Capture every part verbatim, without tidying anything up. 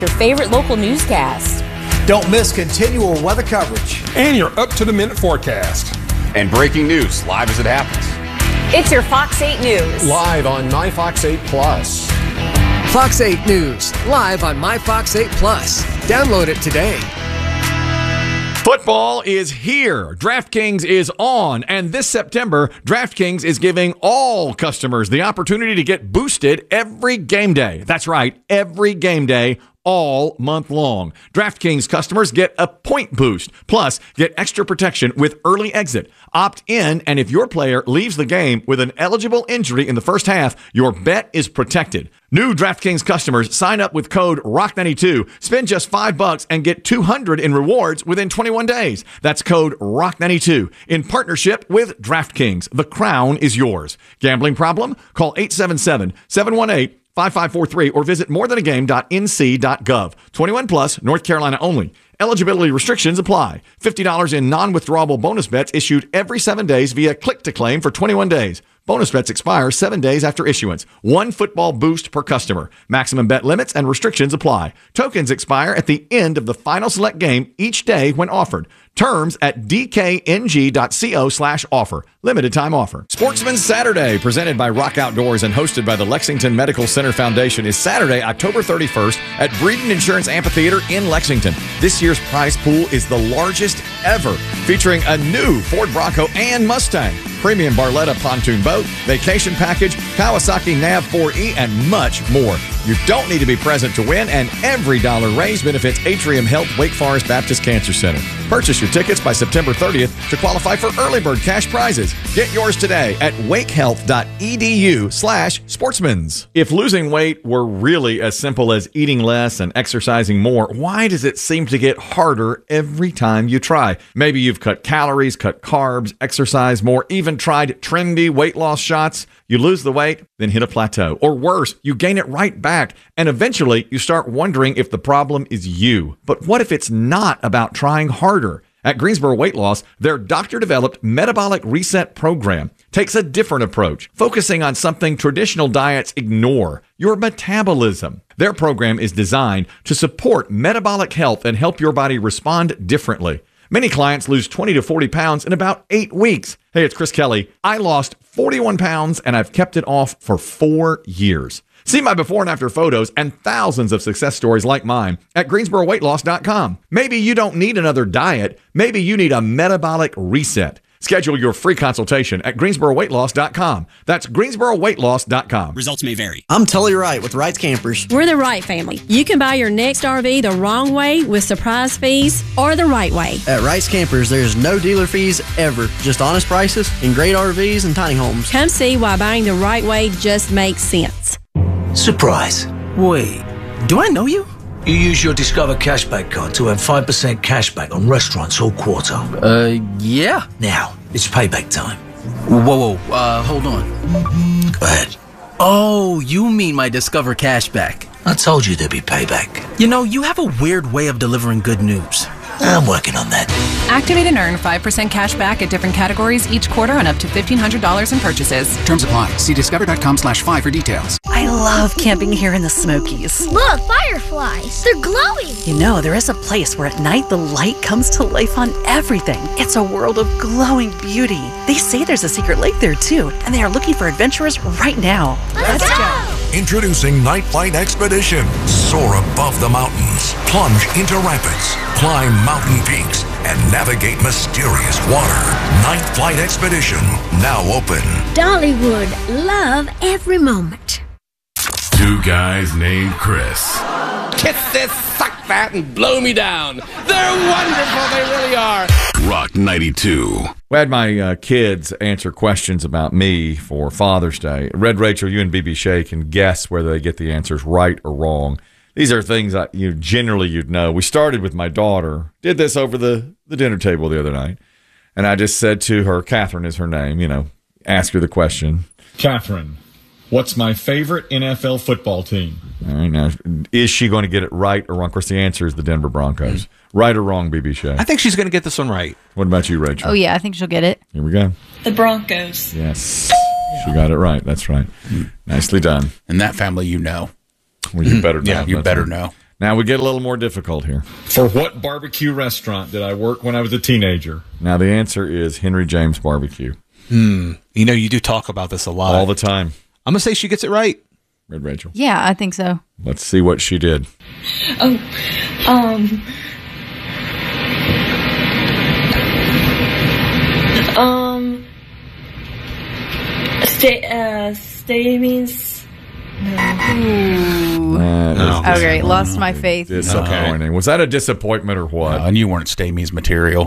Your favorite local newscast. Don't miss continual weather coverage. And your up-to-the-minute forecast. And breaking news live as it happens. It's your Fox eight News. Live on My Fox eight Plus. Fox eight News, live on My Fox eight Plus. Download it today. Football is here. DraftKings is on. And this September, DraftKings is giving all customers the opportunity to get boosted every game day. That's right, every game day, all month long. DraftKings customers get a point boost, plus get extra protection with early exit. Opt in, and if your player leaves the game with an eligible injury in the first half, your bet is protected. New DraftKings customers sign up with code rock ninety-two, spend just five bucks, and get two hundred in rewards within twenty-one days. That's code rock ninety-two in partnership with DraftKings. The crown is yours. Gambling problem? Call eight seven seven, seven one eight, five five four three or visit more than a game dot n c dot gov. twenty-one plus, North Carolina only. Eligibility restrictions apply. fifty dollars in non-withdrawable bonus bets issued every seven days via click-to-claim for twenty-one days. Bonus bets expire seven days after issuance. One football boost per customer. Maximum bet limits and restrictions apply. Tokens expire at the end of the final select game each day when offered. Terms at d k n g dot co slash offer. Limited time offer. Sportsman's Saturday, presented by Rock Outdoors and hosted by the Lexington Medical Center Foundation, is Saturday, October thirty-first at Breeden Insurance Amphitheater in Lexington. This year's prize pool is the largest ever, featuring a new Ford Bronco and Mustang, premium Barletta pontoon boat, vacation package, Kawasaki N A V four E, and much more. You don't need to be present to win, and every dollar raised benefits Atrium Health Wake Forest Baptist Cancer Center. Purchase your tickets by September thirtieth to qualify for early bird cash prizes. Get yours today at wakehealth dot e d u slash sportsmans. If losing weight were really as simple as eating less and exercising more, why does it seem to get harder every time you try? Maybe you've cut calories, cut carbs, exercised more, even tried trendy weight loss shots. You lose the weight, then hit a plateau. Or worse, you gain it right back. And eventually, you start wondering if the problem is you. But what if it's not about trying harder? At Greensboro Weight Loss, their doctor-developed Metabolic Reset program takes a different approach, focusing on something traditional diets ignore: your metabolism. Their program is designed to support metabolic health and help your body respond differently. Many clients lose twenty to forty pounds in about eight weeks. Hey, it's Chris Kelly. I lost forty-one pounds and I've kept it off for four years. See my before and after photos and thousands of success stories like mine at greensboro weight loss dot com. Maybe you don't need another diet. Maybe you need a metabolic reset. Schedule your free consultation at greensboro weight loss dot com. That's greensboro weight loss dot com. Results may vary. I'm totally right with Wright Campers. We're the Wright family. You can buy your next R V the wrong way with surprise fees or the right way. At Wright Campers, there's no dealer fees ever. Just honest prices and great R Vs and tiny homes. Come see why buying the right way just makes sense. Surprise. Wait, do I know you? You use your Discover Cashback card to have five percent cashback on restaurants all quarter. Uh, yeah. Now, it's payback time. Whoa, whoa, uh, hold on. Go ahead. Oh, you mean my Discover Cashback. I told you there'd be payback. You know, you have a weird way of delivering good news. I'm working on that. Activate and earn five percent cash back at different categories each quarter on up to fifteen hundred dollars in purchases. Terms apply. See discover dot com slash five for details. I love camping here in the Smokies. Look, fireflies. They're glowing. You know, there is a place where at night the light comes to life on everything. It's a world of glowing beauty. They say there's a secret lake there, too, and they are looking for adventurers right now. Let's, Let's go. go! Introducing Night Flight Expedition. Soar above the mountains, plunge into rapids, climb mountain peaks, and navigate mysterious water. Night Flight Expedition, now open. Dollywood, love every moment. Two guys named Chris. Kiss this, suck that, and blow me down. They're wonderful, they really are. Rock ninety-two. We had my uh, kids answer questions about me for Father's Day. Red Rachel, you and B B Shay can guess whether they get the answers right or wrong. These are things that you generally you'd know. We started with my daughter. Did this over the, the dinner table the other night. And I just said to her, Catherine is her name, you know, ask her the question. Catherine, what's my favorite N F L football team? All right, now, is she going to get it right or wrong? Of course, the answer is the Denver Broncos. Right or wrong, B B Shay? I think she's going to get this one right. What about you, Rachel? Oh, yeah, I think she'll get it. Here we go. The Broncos. Yes. She got it right. That's right. Nicely done. In that family, you know. Well, you better know. Yeah, you That's better right. know. Now we get a little more difficult here. For what barbecue restaurant did I work when I was a teenager? Now the answer is Henry James Barbecue. Hmm. You know, you do talk about this a lot. All the time. I'm going to say she gets it right. Red Rachel. Yeah, I think so. Let's see what she did. Oh, um, um, stay, uh, stay means no. Ooh. Uh, Oh, great. Lost my faith. Disappointing. Okay. Was that a disappointment or what? No, and you weren't Stamey's material.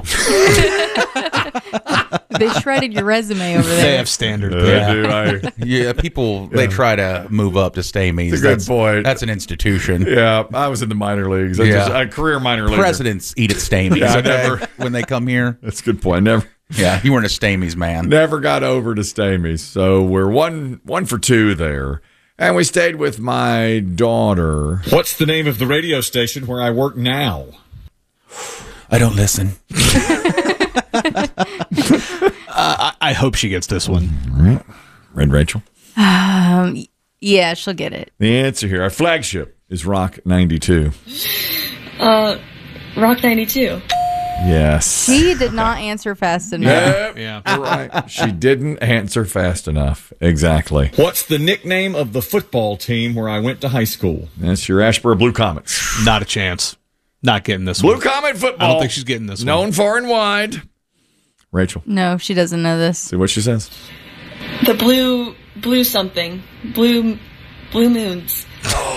They shredded your resume over there. They have standard. Uh, yeah. do I? yeah, people, they try to move up to Stamey's. That's a good that's, point. That's an institution. Yeah, I was in the minor leagues. I Yeah. just, a career minor league. Presidents eat at Stamey's. Yeah, I okay, never- when they come here. That's a good point. Never. Yeah, you weren't a Stamey's man. Never got over to Stamey's. So we're one one for two there. And we stayed with my daughter. What's the name of the radio station where I work now? I don't listen. uh, I, I hope she gets this one. All right. Red Rachel. Um, yeah, she'll get it. The answer here, our flagship, is Rock ninety-two. Uh, Rock ninety-two. Yes. She did not answer fast enough. Yep. Yeah, you're right. She didn't answer fast enough. Exactly. What's the nickname of the football team where I went to high school? That's your Ashboro Blue Comets. Not a chance. Not getting this Blue one. Comet football. I don't think she's getting this Known one. far and wide. Rachel. No, she doesn't know this. See what she says. The blue, blue something. Blue, blue moons.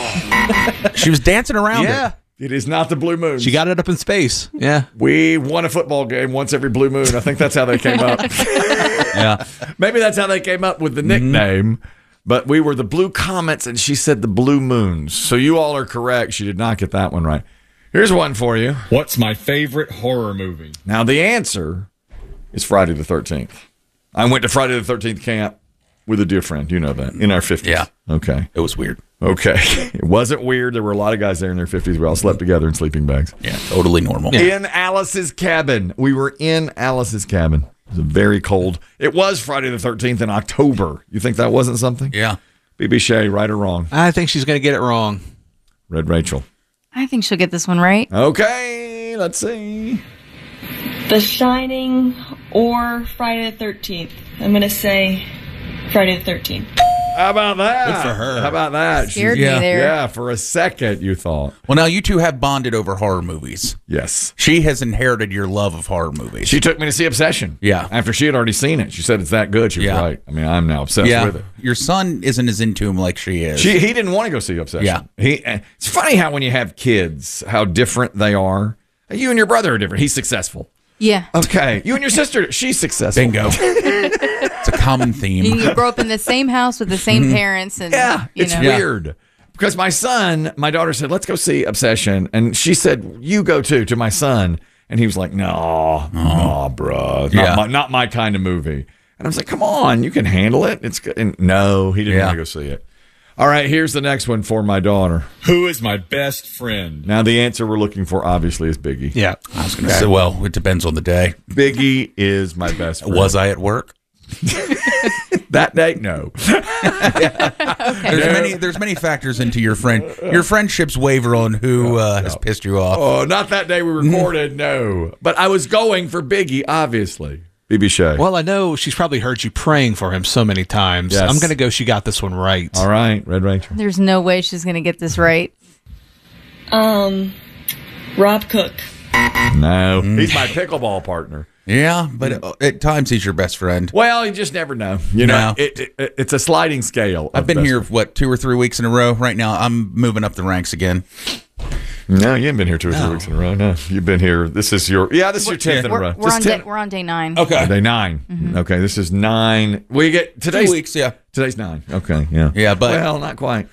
She was dancing around Yeah. it. It is not the Blue Moon. She got it up in space. Yeah. We won a football game once every blue moon. I think that's how they came up. Yeah. Maybe that's how they came up with the nickname. Mm-hmm. But we were the Blue Comets, and she said the Blue Moons. So you all are correct. She did not get that one right. Here's one for you. What's my favorite horror movie? Now, the answer is Friday the thirteenth. I went to Friday the thirteenth camp with a dear friend. You know that. In our fifties. Yeah. Okay. It was weird. Okay. It wasn't weird. There were a lot of guys there in their fifties. We all slept together in sleeping bags. Yeah, totally normal. In Alice's cabin. We were in Alice's cabin. It was very cold. It was Friday the thirteenth in October. You think that wasn't something? Yeah. B B Shea, right or wrong? I think she's going to get it wrong. Red Rachel. I think she'll get this one right. Okay, let's see. The Shining or Friday the thirteenth. I'm going to say Friday the thirteenth. How about that? Good for her. How about that? Scared She's- me there. Yeah, for a second you thought. Well, now you two have bonded over horror movies. Yes. She has inherited your love of horror movies. She took me to see Obsession. Yeah. After she had already seen it. She said it's that good. She was Yeah. right. I mean, I'm now obsessed yeah. with it. Your son isn't as into him like she is. She, he didn't want to go see Obsession. Yeah. He, it's funny how when you have kids, how different they are. You and your brother are different. He's successful. Yeah. Okay. You and your sister, she's successful. Bingo. It's a common theme. You grow up in the same house with the same parents. And, Yeah, you it's know. weird. Because my son, my daughter said, let's go see Obsession. And she said, you go too, to my son. And he was like, no, no, bro. Not, Yeah. my, not my kind of movie. And I was like, come on, you can handle it. It's good. And no, he didn't Yeah. want to go see it. All right, here's the next one for my daughter. Who is my best friend? Now, the answer we're looking for, obviously, is Biggie. Yeah. I was going to say, well, it depends on the day. Biggie is my best friend. Was I at work? That day? No. There's many. There's many factors into your friend. Your friendships waver on who uh, has pissed you off. Oh, not that day we recorded, no. But I was going for Biggie, obviously. B B Shea. Well, I know she's probably heard you praying for him so many times. Yes. I'm going to go she got this one right. All right, Red Rachel. There's no way she's going to get this right. Um, Rob Cook. No. He's my pickleball partner. Yeah, but at, at times he's your best friend. Well, you just never know. You know, No. it, it, it's a sliding scale. I've of been best here, friend. what, two or three weeks in a row? Right now, I'm moving up the ranks again. No, you haven't been here two or three No. weeks in a row. No, you've been here. This is your yeah. This is your tenth in a We're, row. we're, Just on day, ten- we're on day nine. Okay. Day nine. Mm-hmm. Okay, this is nine. We get today's Two weeks, yeah. Today's nine. Okay, yeah. Yeah, but- well, not quite.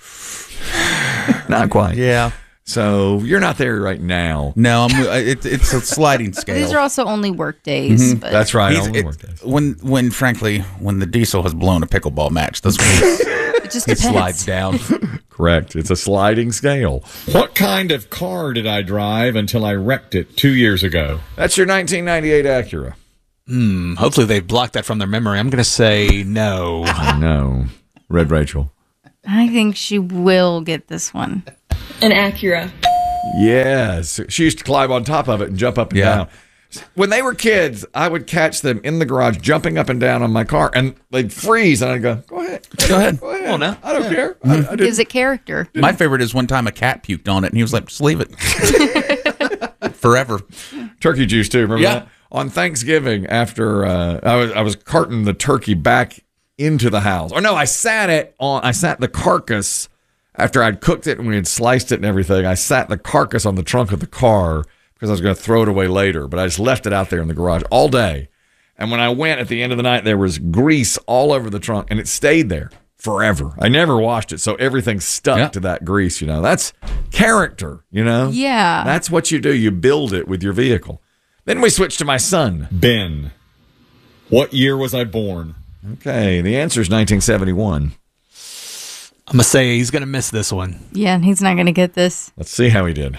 Not quite. Yeah. So you're not there right now. No, I'm, it, it's a sliding scale. These are also only work days. But That's right. He's- only it- work days. when, when, frankly, when the diesel has blown a pickleball match, that's when it, it just it depends. slides down. Correct. It's a sliding scale. What kind of car did I drive until I wrecked it two years ago? That's your nineteen ninety-eight Acura. Hmm, hopefully they blocked that from their memory. I'm going to say no. I know. Red Rachel. I think she will get this one. An Acura. Yes. She used to climb on top of it and jump up and Yeah. down. When they were kids, I would catch them in the garage jumping up and down on my car, and they'd freeze, and I'd go, go ahead. Go ahead. Go ahead. Well, no. I don't care. I, I didn't- Gives it character. My favorite is one time a cat puked on it, and he was like, just leave it. Forever. Turkey juice, too. Remember Yeah. that? On Thanksgiving, after uh, I was I was carting the turkey back into the house. Or no, I sat it on, I sat the carcass after I'd cooked it and we had sliced it and everything. I sat the carcass on the trunk of the car because I was going to throw it away later, but I just left it out there in the garage all day. And when I went at the end of the night, there was grease all over the trunk, and it stayed there forever. I never washed it, so everything stuck Yeah. to that grease. You know, that's character. You know, Yeah. that's what you do. You build it with your vehicle. Then we switched to my son. Ben. What year was I born? Okay, the answer is nineteen seventy-one. I'm going to say he's going to miss this one. Yeah, he's not going to get this. Let's see how he did.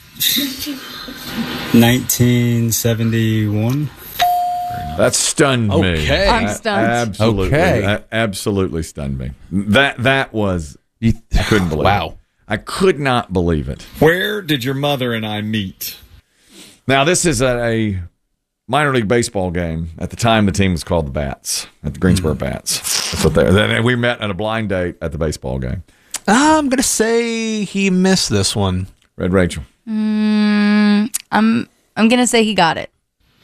nineteen seventy-one. That stunned me. Okay. I'm A- stunned. Absolutely, Okay. A- absolutely stunned me. That that was. I couldn't believe. Wow. it. I could not believe it. Where did your mother and I meet? Now this is a, a minor league baseball game. At the time, the team was called the Bats, at the Greensboro Bats. That's what they. Then we met at a blind date at the baseball game. I'm going to say he missed this one. Red Rachel. Mm, I'm I'm going to say he got it.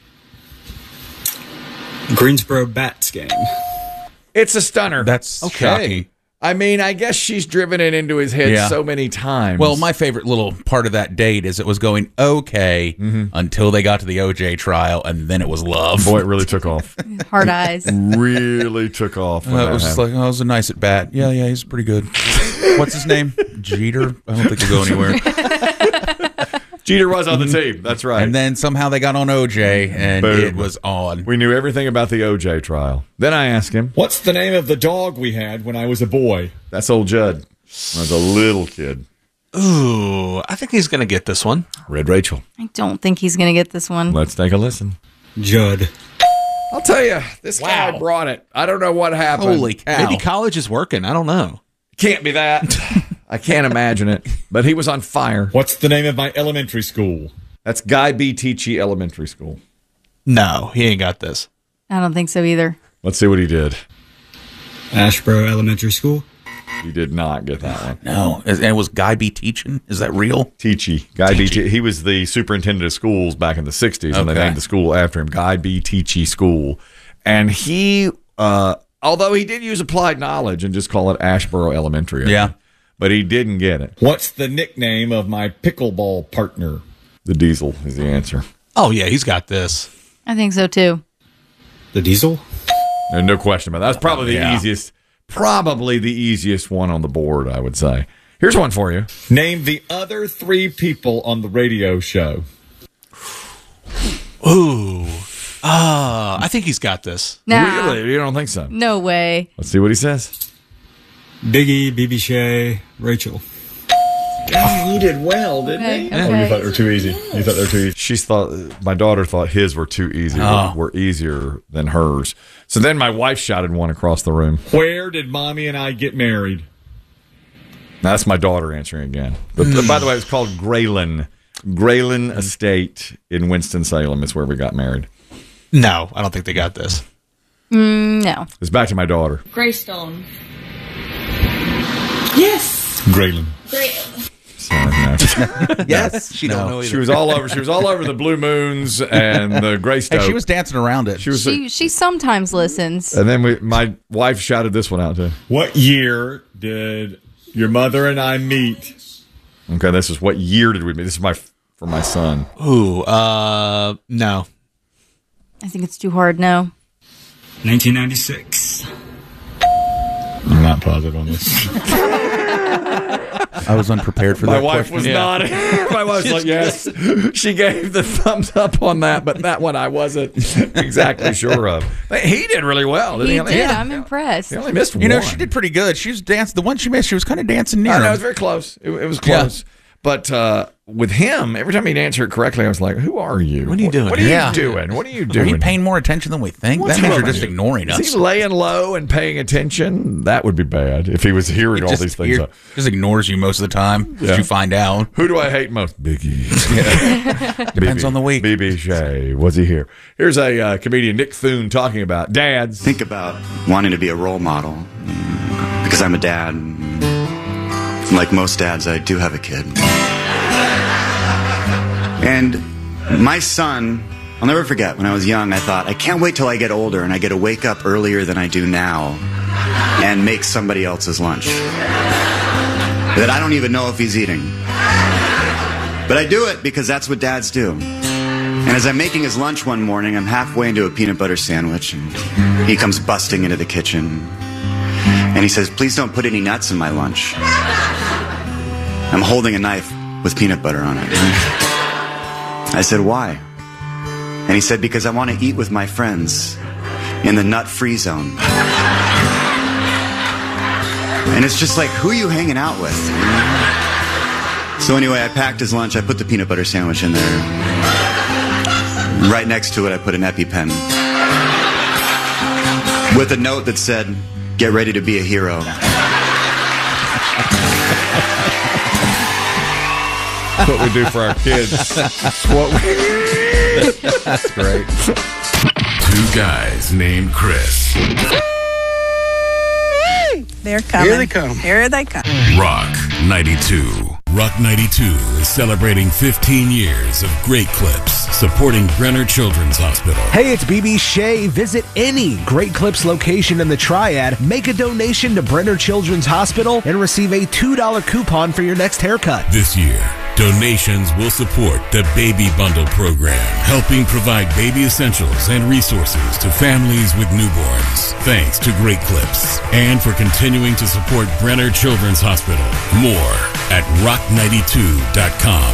Greensboro Bats game. It's a stunner. That's Okay. shocking. I mean, I guess she's driven it into his head Yeah. so many times. Well, my favorite little part of that date is it was going okay until they got to the O J trial, and then it was love. boy, it really took off. Hard eyes. really took off. when Uh, that it was just happened. like, oh, it was a nice at bat. Yeah, yeah, he's pretty good. What's his name? Jeter? I don't think he'll go anywhere. Jeter was on the team. That's right. And then somehow they got on O J, and Boom. it was on. We knew everything about the O J trial. Then I asked him, What's the name of the dog we had when I was a boy? that's old Judd. When I was a little kid. Ooh, I think he's going to get this one. Red Rachel. I don't think he's going to get this one. Let's take a listen. Judd. I'll tell you, this guy brought it. I don't know what happened. Holy cow. Maybe college is working. I don't know. Can't be that. I can't imagine it. But he was on fire. What's the name of my elementary school? That's Guy B. Teachy Elementary School. No, he ain't got this. I don't think so either. Let's see what he did. Ashboro Elementary School. He did not get that one. No. And it was Guy B. teaching? Is that real? Teachy. Guy B. Te- he was the superintendent of schools back in the sixties, and they Okay. named the school after him, Guy B. Teachy School. And he, uh, although he did use applied knowledge and just call it Ashboro Elementary. I Yeah. think, but he didn't get it. What's the nickname of my pickleball partner? The Diesel is the answer. Oh, yeah, he's got this. I think so too. The Diesel. There's no question about that. That's probably the Yeah. easiest, probably the easiest one on the board, I would say. Here's one for you. Name the other three people on the radio show. Ooh. Ah, I think he's got this. Nah. Really? You don't think so? No way. Let's see what he says. Biggie, B B Shea, Rachel. He did well, didn't Okay, he? okay. Oh, you thought they were too easy. You thought they were too easy. She thought, my daughter thought his were too easy, Oh. were, were easier than hers. So then my wife shouted one across the room. Where did Mommy and I get married? That's my daughter answering again. But, but by the way, it's called Graylin. Graylin Estate in Winston-Salem is where we got married. No, I don't think they got this. Mm, no. It's back to my daughter. Greystone. Yes. Graylin. Great. Sorry, no. Yes. She don't know either. She was all over. She was all over the Blue Moons and the Greystoke. Hey, she was dancing around it. She was. She she sometimes listens. And then we, my wife shouted this one out too. What year did your mother and I meet? Okay, this is what year did we meet? This is my for my son. Ooh, uh, no. I think it's too hard. No. nineteen ninety-six. I'm not positive on this. I was unprepared for My that wife question. was nodding. My wife's like, yes. She gave the thumbs up on that, but that one I wasn't exactly sure of. He did really well. Didn't He he, did. I'm impressed. He only missed You one. know, she did pretty good. She was dancing. The one she missed, she was kind of dancing near I know, it him. was very close. It, it was close. But uh, with him, every time he'd answer it correctly, I was like, "Who are you? What are you doing? What are Yeah. you doing? What are you Are doing? you paying more attention than we think? What's that means wrong you're just with you? ignoring Is us. he laying low and paying attention? That would be bad if he was hearing all Just these things. hear- Up. just ignores you most of the time. Yeah. As you find out. Who do I hate most? Biggie. Depends on the week. B B Shea. Was he here? Here's a uh, comedian, Nick Thune, talking about dads. Think about wanting to be a role model. Because I'm a dad. And like most dads, I do have a kid. And my son, I'll never forget, when I was young, I thought, I can't wait till I get older and I get to wake up earlier than I do now and make somebody else's lunch that I don't even know if he's eating. But I do it because that's what dads do. And as I'm making his lunch one morning, I'm halfway into a peanut butter sandwich, and he comes busting into the kitchen. And he says, please don't put any nuts in my lunch. I'm holding a knife with peanut butter on it. I said, why? And he said, because I want to eat with my friends in the nut-free zone. And it's just like, who are you hanging out with? So anyway, I packed his lunch. I put the peanut butter sandwich in there. Right next to it, I put an EpiPen with a note that said, get ready to be a hero. That's what we do for our kids. That's what we... That's great. Two guys named Chris. They're coming. Here they come. Here they come. Rock ninety-two. Rock ninety-two is celebrating fifteen years of great clips supporting Brenner Children's Hospital. Hey, it's B B Shea. Visit any Great Clips location in the Triad, make a donation to Brenner Children's Hospital, and receive a two dollar coupon for your next haircut. This year, donations will support the Baby Bundle program, helping provide baby essentials and resources to families with newborns. Thanks to Great Clips and for continuing to support Brenner Children's Hospital. More at rock ninety-two dot com.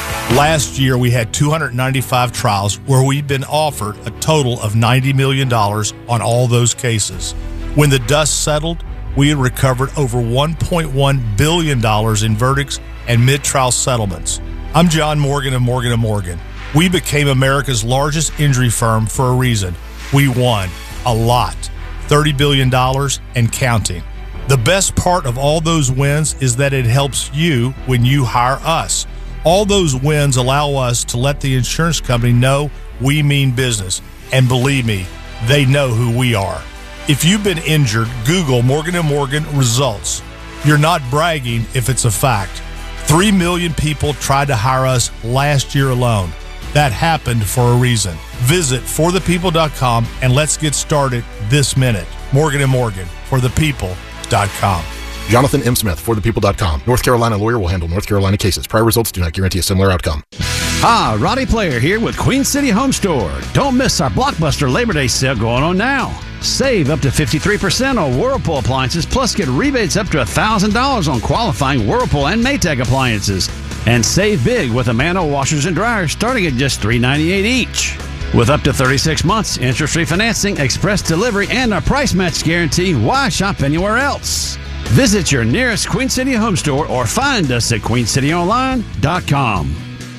Last year, we had two hundred ninety-five trials where we'd been offered a total of ninety million dollars on all those cases. When the dust settled, we had recovered over one point one billion dollars in verdicts and mid-trial settlements. I'm John Morgan of Morgan and Morgan. We became America's largest injury firm for a reason. We won a lot, thirty billion dollars and counting. The best part of all those wins is that it helps you when you hire us. All those wins allow us to let the insurance company know we mean business. And believe me, they know who we are. If you've been injured, Google Morgan and Morgan results. You're not bragging if it's a fact. Three million people tried to hire us last year alone. That happened for a reason. Visit for the people dot com and let's get started this minute. Morgan and Morgan, for the people dot com. Jonathan M. Smith, for the people dot com. North Carolina lawyer will handle North Carolina cases. Prior results do not guarantee a similar outcome. Hi, Roddy Player here with Queen City Home Store. Don't miss our Blockbuster Labor Day sale going on now. Save up to fifty-three percent on Whirlpool appliances, plus get rebates up to one thousand dollars on qualifying Whirlpool and Maytag appliances. And save big with Amano washers and dryers starting at just three ninety-eight each. With up to thirty-six months, interest-free financing, express delivery, and a price match guarantee, why shop anywhere else? Visit your nearest Queen City Home Store or find us at queen city online dot com.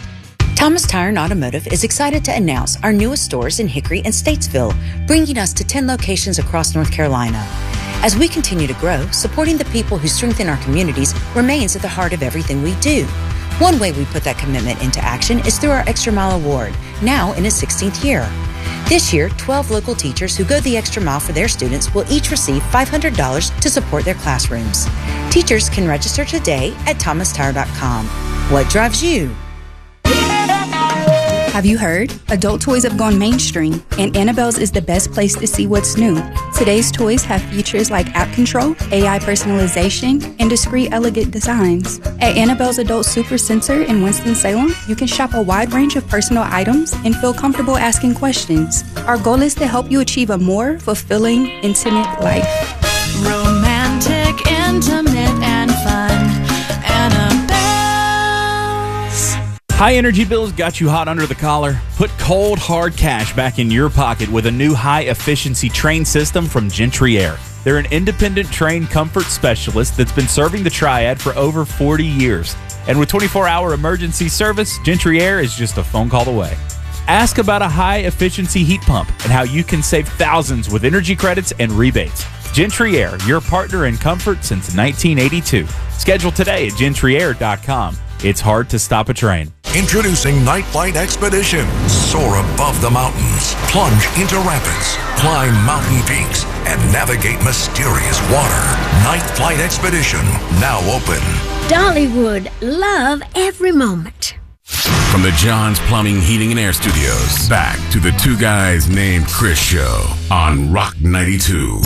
Thomas Tire and Automotive is excited to announce our newest stores in Hickory and Statesville, bringing us to ten locations across North Carolina. As we continue to grow, supporting the people who strengthen our communities remains at the heart of everything we do. One way we put that commitment into action is through our Extra Mile Award, now in its sixteenth year. This year, twelve local teachers who go the extra mile for their students will each receive five hundred dollars to support their classrooms. Teachers can register today at thomas tire dot com. What drives you? Have you heard? Adult toys have gone mainstream, and Annabelle's is the best place to see what's new. Today's toys have features like app control, A I personalization, and discreet, elegant designs. At Annabelle's Adult Super Center in Winston-Salem, you can shop a wide range of personal items and feel comfortable asking questions. Our goal is to help you achieve a more fulfilling, intimate life. Romantic, intimate, and fun. Annabelle's. High energy bills got you hot under the collar? Put cold, hard cash back in your pocket with a new high-efficiency train system from Gentry Air. They're an independent train comfort specialist that's been serving the Triad for over forty years. And with twenty-four hour emergency service, Gentry Air is just a phone call away. Ask about a high-efficiency heat pump and how you can save thousands with energy credits and rebates. Gentry Air, your partner in comfort since nineteen eighty-two. Schedule today at gentry air dot com. It's hard to stop a train. Introducing Night Flight Expedition. Soar above the mountains, plunge into rapids, climb mountain peaks, and navigate mysterious water. Night Flight Expedition, now open. Dollywood, love every moment. From the John's Plumbing, Heating, and Air Studios, back to the Two Guys Named Chris show on Rock ninety-two.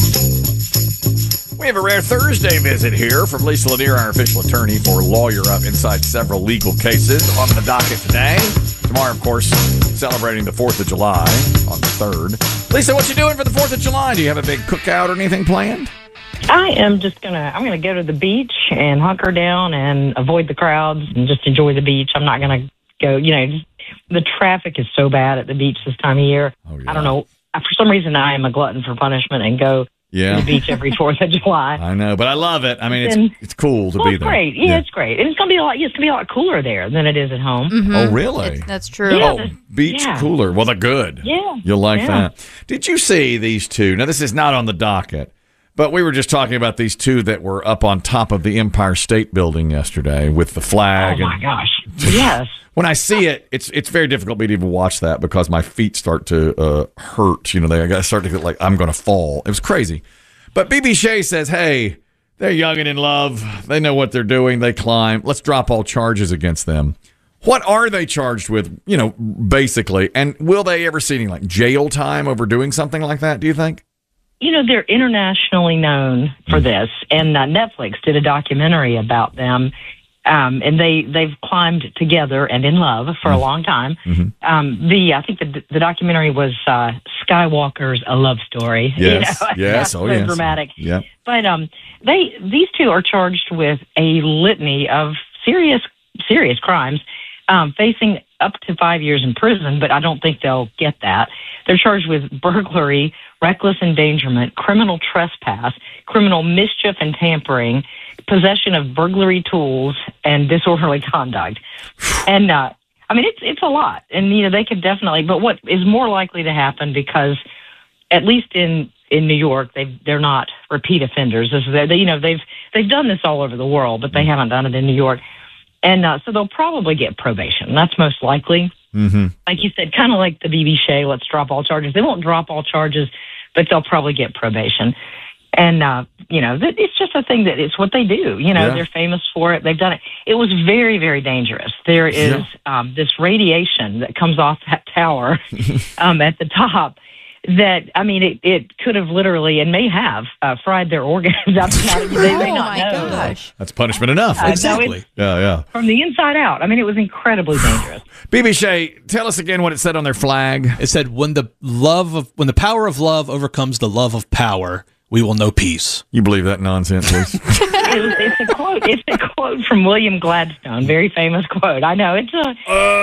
We have a rare Thursday visit here from Lisa Lanier, our official attorney for Lawyer Up inside several legal cases on the docket today. Tomorrow, of course, celebrating the fourth of July on the third. Lisa, what you doing for the fourth of July? Do you have a big cookout or anything planned? I am just gonna. I'm gonna go to the beach and hunker down and avoid the crowds and just enjoy the beach. I'm not gonna go. You know, just, the traffic is so bad at the beach this time of year. Oh, yeah. I don't know. For some reason, I am a glutton for punishment and go yeah. to the beach every Fourth of July. I know, but I love it. I mean, it's And- it's cool to well, be it's there. great. Yeah, Yeah. it's great. And it's gonna be a lot. Yeah, it's gonna be a lot cooler there than it is at home. Mhm. Oh, really? It's- that's true. Yeah, Oh, the- beach yeah. cooler. Well, they're good. Yeah. You'll like Yeah. that. Did you see these two? Now, this is not on the docket, but we were just talking about these two that were up on top of the Empire State Building yesterday with the flag. Oh my and gosh. Yes. when I see it, it's it's very difficult for me to even watch that because my feet start to uh, hurt. You know, they I start to get like I'm going to fall. It was crazy. But B B Shea says, hey, they're young and in love. They know what they're doing. They climb. Let's drop all charges against them. What are they charged with, you know, basically? And will they ever see any, like, jail time over doing something like that, do you think? You know, they're internationally known for this, and uh, Netflix did a documentary about them. Um, and they, they've climbed together and in love for a long time. Mm-hmm. Um, the I think the, the documentary was uh, Skywalker's A Love Story. Yes, You know? yes, That's oh, so yes. dramatic. Yep. But um, they these two are charged with a litany of serious serious crimes, um, facing up to five years in prison. But I don't think they'll get that. They're charged with burglary, reckless endangerment, criminal trespass, criminal mischief and tampering, possession of burglary tools, and disorderly conduct. And uh, I mean, it's it's a lot, and you know they could definitely. But what is more likely to happen, because at least in in New York, they they're not repeat offenders. This is they, you know they've they've done this all over the world, but they haven't done it in New York, and uh, so they'll probably get probation. That's most likely. Mm-hmm. Like you said, kind of like the B B Shea, let's drop all charges. They won't drop all charges, but they'll probably get probation. And, uh, you know, th- it's just a thing that it's what they do. You know, Yeah. they're famous for it. They've done it. It was very, very dangerous. There is um, this radiation that comes off that tower um, at the top that, I mean, it, it could have literally and may have uh, fried their organs out. They may Oh, not my know. gosh. That's punishment enough. Uh, no, it's Yeah, yeah. from the inside out. I mean, it was incredibly dangerous. B B Shea, tell us again what it said on their flag. It said, "When the love of when the power of love overcomes the love of power, we will know peace." You believe that nonsense, Liz? it was, it's a quote. It's a quote from William Gladstone. Very famous quote. I know. It's a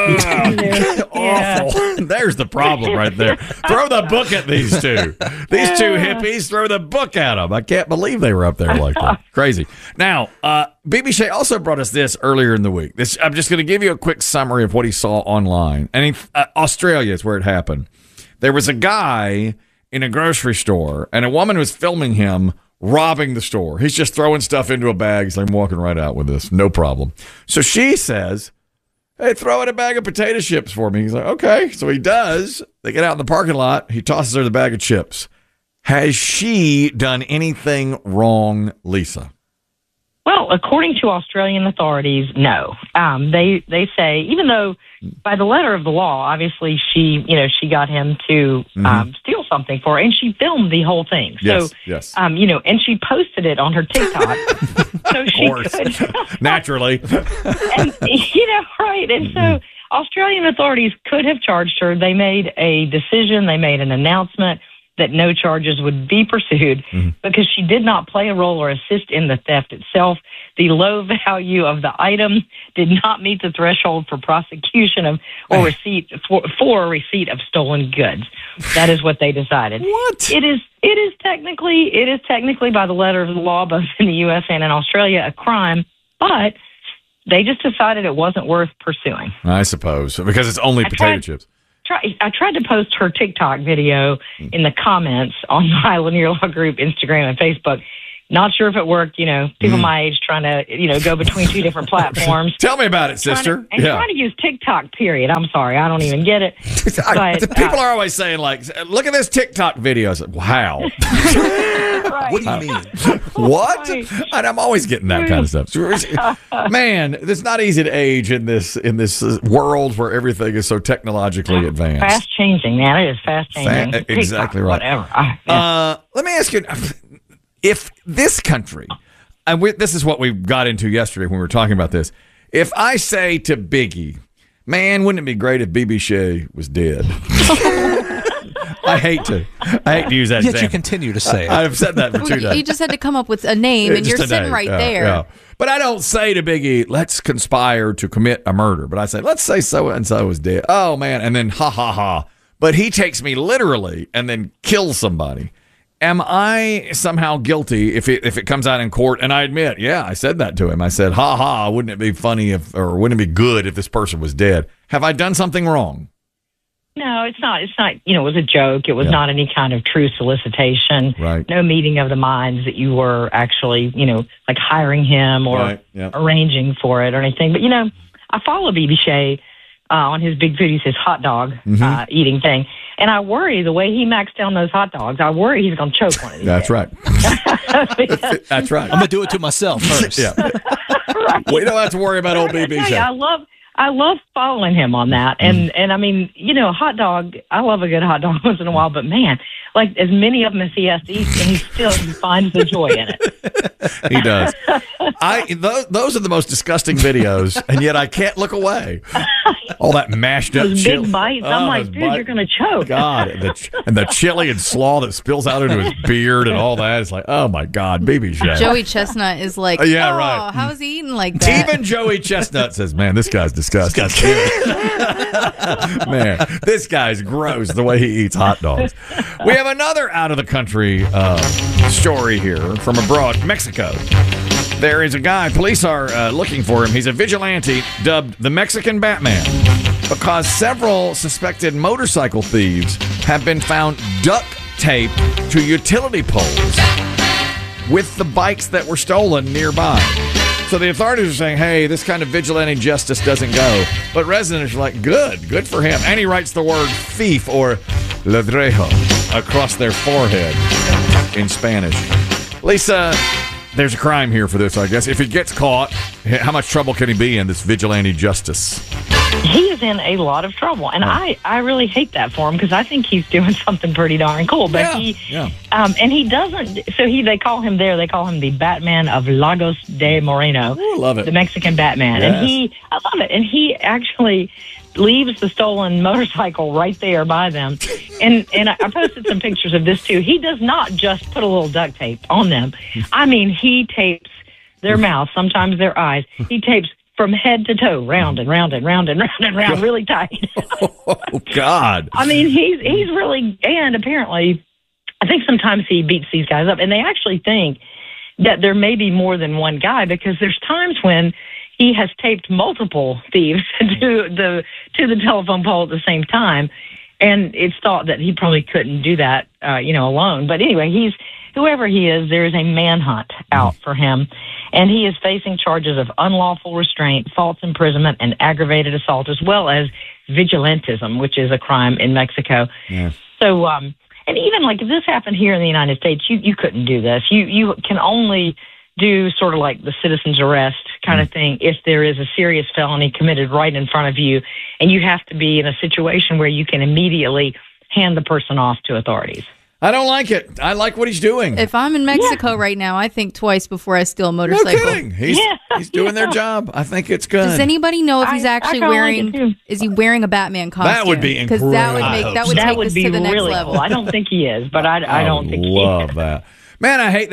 Oh, awful. There's the problem right there. Throw the book at these two. These two hippies, throw the book at them. I can't believe they were up there like that. Crazy. Now, uh, B B Shea also brought us this earlier in the week. This I'm just going to give you a quick summary of what he saw online. And he, uh, Australia is where it happened. There was a guy in a grocery store, and a woman was filming him robbing the store. He's just throwing stuff into a bag. He's like, I'm walking right out with this. No problem. So she says, hey, throw in a bag of potato chips for me. He's like, okay. So he does. They get out in the parking lot. He tosses her the bag of chips. Has she done anything wrong, Lisa? Well, according to Australian authorities, no. Um, they they say, even though by the letter of the law, obviously she, you know, she got him to Mm-hmm. um, steal something for her, and she filmed the whole thing. Yes, so, yes. Um, you know, and she posted it on her TikTok, so she course. could, Naturally. and you know, right. And so Australian authorities could have charged her. They made a decision. They made an announcement that no charges would be pursued Mm-hmm. because she did not play a role or assist in the theft itself. The low value of the item did not meet the threshold for prosecution of or receipt for, for a receipt of stolen goods. That is what they decided. What? It is it is technically it is technically by the letter of the law, both in the U S and in Australia, a crime, but they just decided it wasn't worth pursuing. I suppose because it's only I potato tried- chips. Try, I tried to post her TikTok video in the comments on my Lanier Law Group Instagram and Facebook. Not sure if it worked. You know, people Mm. my age trying to, you know, go between two different platforms. Tell me about it, Trying sister. to- and yeah. trying to use TikTok, period. I'm sorry. I don't even get it. I- But, people uh, are always saying, like, look at this TikTok video. I said, wow. What do you mean? What? And I'm always getting that kind of stuff. Man, it's not easy to age in this in this uh, world where everything is so technologically advanced. Fast changing, man. It is fast changing. Fa- exactly right. Whatever. I, Uh, let me ask you, if this country, and we, this is what we got into yesterday when we were talking about this. If I say to Biggie, man, wouldn't it be great if B B Shea was dead? I hate to. I hate to use that Yet example. you continue to say it. I, I've said that for two You days. just had to come up with a name, and Just you're a sitting name. right Yeah, there. yeah. But I don't say to Biggie, let's conspire to commit a murder. But I say, let's say so and so is dead. Oh, man. And then ha, ha, ha. But he takes me literally and then kills somebody. Am I somehow guilty if it, if it comes out in court? And I admit, yeah, I said that to him. I said, ha, ha, wouldn't it be funny if, or wouldn't it be good if this person was dead? Have I done something wrong? No, it's not. It's not, you know, it was a joke. It was Yeah. not any kind of true solicitation. Right. No meeting of the minds that you were actually, you know, like hiring him or Right, yeah. arranging for it or anything. But, you know, I follow B B Shea uh, on his Big Foodies, his hot dog Mhm. uh, eating thing. And I worry the way he maxed down those hot dogs, I worry he's going to choke one of these That's days. right. That's right. I'm gonna do it to myself first. Yeah. We don't have to worry about old B B I, tell you, Shea. I love I love following him on that. And and I mean, you know, a hot dog, I love a good hot dog once in a while, but man, like as many of them as he has to eat, and he still finds the joy in it. He does. I those, those are the most disgusting videos, and yet I can't look away. All that mashed up Those chili. big bites. I'm Oh, like, those dude, bites. you're going to choke. God, and the, ch- and the chili and slaw that spills out into his beard and all that. It's like, oh my God, B B Shea. Joey Chestnut is like, Uh, yeah, oh, right. how is he eating like that? Even Joey Chestnut says, man, this guy's disgusting. Man, this guy's gross the way he eats hot dogs. We have another out of the country uh, story here from abroad, Mexico. There is a guy, police are uh, looking for him. He's a vigilante dubbed the Mexican Batman because several suspected motorcycle thieves have been found duct taped to utility poles with the bikes that were stolen nearby. So the authorities are saying, hey, this kind of vigilante justice doesn't go. But residents are like, good, good for him. And he writes the word thief or ladrejo across their forehead in Spanish. Lisa, there's a crime here for this, I guess. If he gets caught, how much trouble can he be in this vigilante justice? He is in a lot of trouble, and I, I really hate that for him because I think he's doing something pretty darn cool. But Yeah, he, yeah. um, and he doesn't. So he, they call him there. They call him the Batman of Lagos de Moreno. Ooh, love it. The Mexican Batman, Yes. and he, I love it. And he actually leaves the stolen motorcycle right there by them. And and I I posted some pictures of this too. He does not just put a little duct tape on them. I mean, he tapes their mouth, sometimes their eyes. He tapes from head to toe, round and round and round and round and round, really tight. Oh, God. I mean, he's he's really, and apparently, I think sometimes he beats these guys up, and they actually think that there may be more than one guy because there's times when he has taped multiple thieves to the to the telephone pole at the same time, and it's thought that he probably couldn't do that, uh, you know, alone. But anyway, he's whoever he is. There is a manhunt out for him, and he is facing charges of unlawful restraint, false imprisonment, and aggravated assault, as well as vigilantism, which is a crime in Mexico. Yeah. So, um, and even like if this happened here in the United States, you, you couldn't do this. You you can only do sort of like the citizen's arrest kind of thing if there is a serious felony committed right in front of you, and you have to be in a situation where you can immediately hand the person off to authorities. I don't like it. I like what he's doing. If I'm in Mexico right now, I think twice before I steal a No motorcycle. kidding. He's, he's doing their job. I think it's good. Does anybody know if he's I- I actually kinda like wearing? it, too. is he wearing a Batman costume? That would be because that would incredible. make I that hope would so. take That would this be to the next really level. cool. I don't think he is, but I, I don't think he is. love that. Man, I hate that.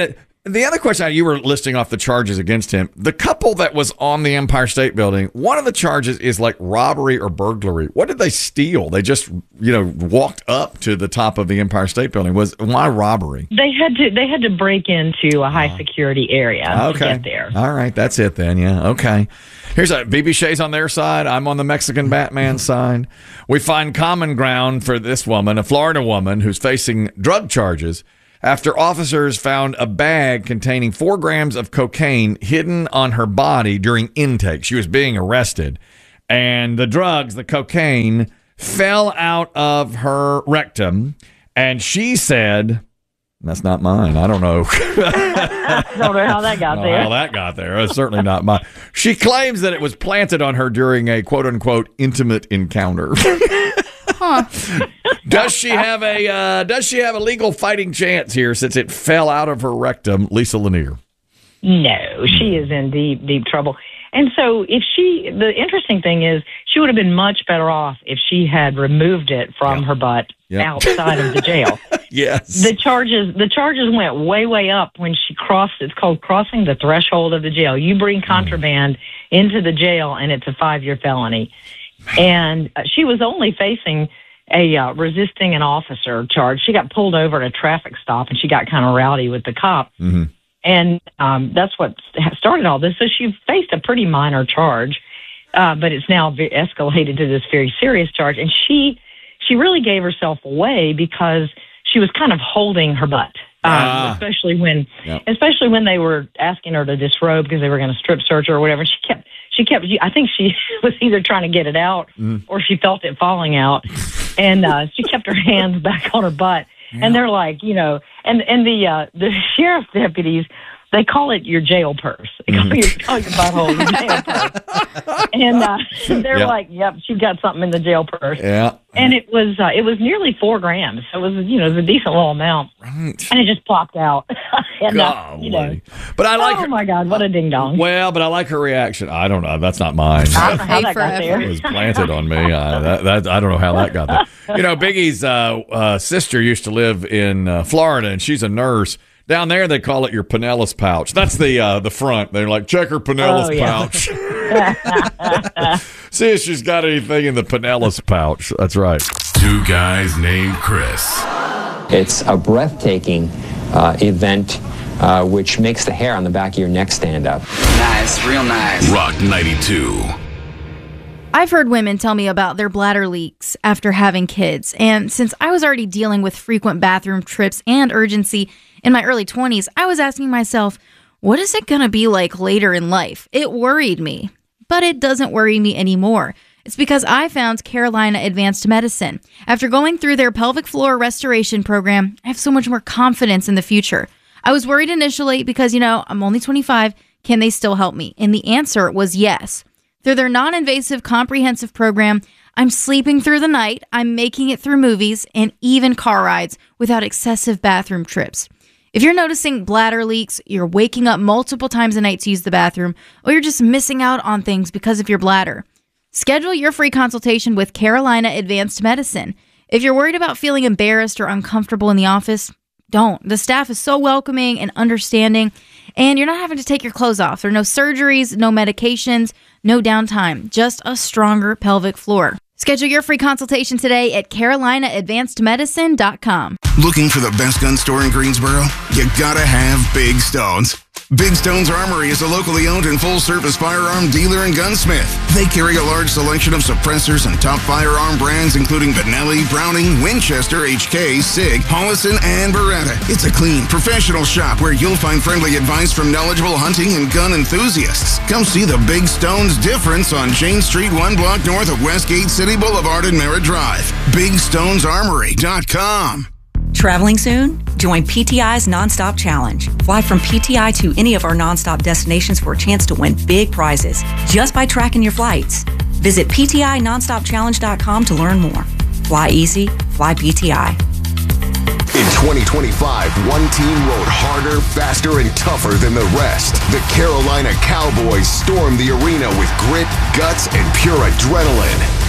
The other question, you were listing off the charges against him. The couple that was on the Empire State Building, one of the charges is like robbery or burglary. What did they steal? They just, you know, walked up to the top of the Empire State Building. Was why robbery? They had to. They had to break into a high security area Okay. to get there. All right, that's it then. Yeah, okay. Here's a B B Shay's on their side. I'm on the Mexican Batman side. We find common ground for this woman, a Florida woman who's facing drug charges after officers found a bag containing four grams of cocaine hidden on her body during intake. She was being arrested, and the drugs, the cocaine, fell out of her rectum, and she said, that's not mine. I don't know. I don't know how that got Oh, there. How that got there. It's certainly not mine. She claims that it was planted on her during a quote-unquote intimate encounter. Does she have a uh, Does she have a legal fighting chance here since it fell out of her rectum? Lisa Lanier. No, she is in deep, deep trouble. And so if she, the interesting thing is, she would have been much better off if she had removed it from her butt Yep. outside of the jail. Yes. The charges, the charges went way, way up when she crossed, it's called crossing the threshold of the jail. You bring contraband into the jail and it's a five-year felony. And uh, she was only facing a uh, resisting an officer charge. She got pulled over at a traffic stop and she got kind of rowdy with the cop. Mm-hmm. And um, that's what started all this. So she faced a pretty minor charge, uh, but it's now ve- escalated to this very serious charge. And she she really gave herself away because she was kind of holding her butt, um, Ah. especially when Yep. especially when they were asking her to disrobe because they were going to strip search her or whatever. And she kept she kept. I think she was either trying to get it out Mm. or she felt it falling out, and uh, she kept her hands back on her butt. And they're like, you know, and, and the uh, the sheriff's deputies, they call it your jail purse. They call, your, call your butthole your jail purse. And uh, they're Yep. like, yep, she got something in the jail purse. Yeah. And it was uh, it was nearly four grams. So it was, you know, it was a decent little amount. And it just plopped out. and, uh, you know, Golly. But I like oh, her. my God, what a ding-dong. Well, but I like her reaction. I don't know. That's not mine. I don't know how that got forever. there. It was planted on me. I, that, that, I don't know how that got there. You know, Biggie's uh, uh, sister used to live in uh, Florida, and she's a nurse. Down there, they call it your Pinellas pouch. That's the uh, the front. They're like, check her Pinellas Oh, yeah. pouch. See if she's got anything in the Pinellas pouch. That's right. Two guys named Chris. It's a breathtaking uh, event uh, which makes the hair on the back of your neck stand up. Nice, real nice. Rock ninety-two. I've heard women tell me about their bladder leaks after having kids, and since I was already dealing with frequent bathroom trips and urgency in my early twenties, I was asking myself, what is it going to be like later in life? It worried me, but it doesn't worry me anymore. It's because I found Carolina Advanced Medicine. After going through their pelvic floor restoration program, I have so much more confidence in the future. I was worried initially because, you know, I'm only twenty-five. Can they still help me? And the answer was yes. Through their non-invasive comprehensive program, I'm sleeping through the night, I'm making it through movies, and even car rides without excessive bathroom trips. If you're noticing bladder leaks, you're waking up multiple times a night to use the bathroom, or you're just missing out on things because of your bladder, schedule your free consultation with Carolina Advanced Medicine. If you're worried about feeling embarrassed or uncomfortable in the office, don't. The staff is so welcoming and understanding, and you're not having to take your clothes off. There are no surgeries, no medications, no downtime, just a stronger pelvic floor. Schedule your free consultation today at carolina advanced medicine dot com. Looking for the best gun store in Greensboro? You gotta have Big Stones. Big Stones Armory is a locally owned and full-service firearm dealer and gunsmith. They carry a large selection of suppressors and top firearm brands including Benelli, Browning, Winchester, H K, Sig, Hollison, and Beretta. It's a clean, professional shop where you'll find friendly advice from knowledgeable hunting and gun enthusiasts. Come see the Big Stones difference on Jane Street, one block north of Westgate City Boulevard and Merritt Drive. big stones armory dot com. Traveling soon? Join P T I's Nonstop Challenge. Fly from P T I to any of our nonstop destinations for a chance to win big prizes just by tracking your flights. Visit P T I nonstop challenge dot com to learn more. Fly easy, fly P T I. In twenty twenty-five, one team rode harder, faster, and tougher than the rest. The Carolina Cowboys stormed the arena with grit, guts, and pure adrenaline. From clutch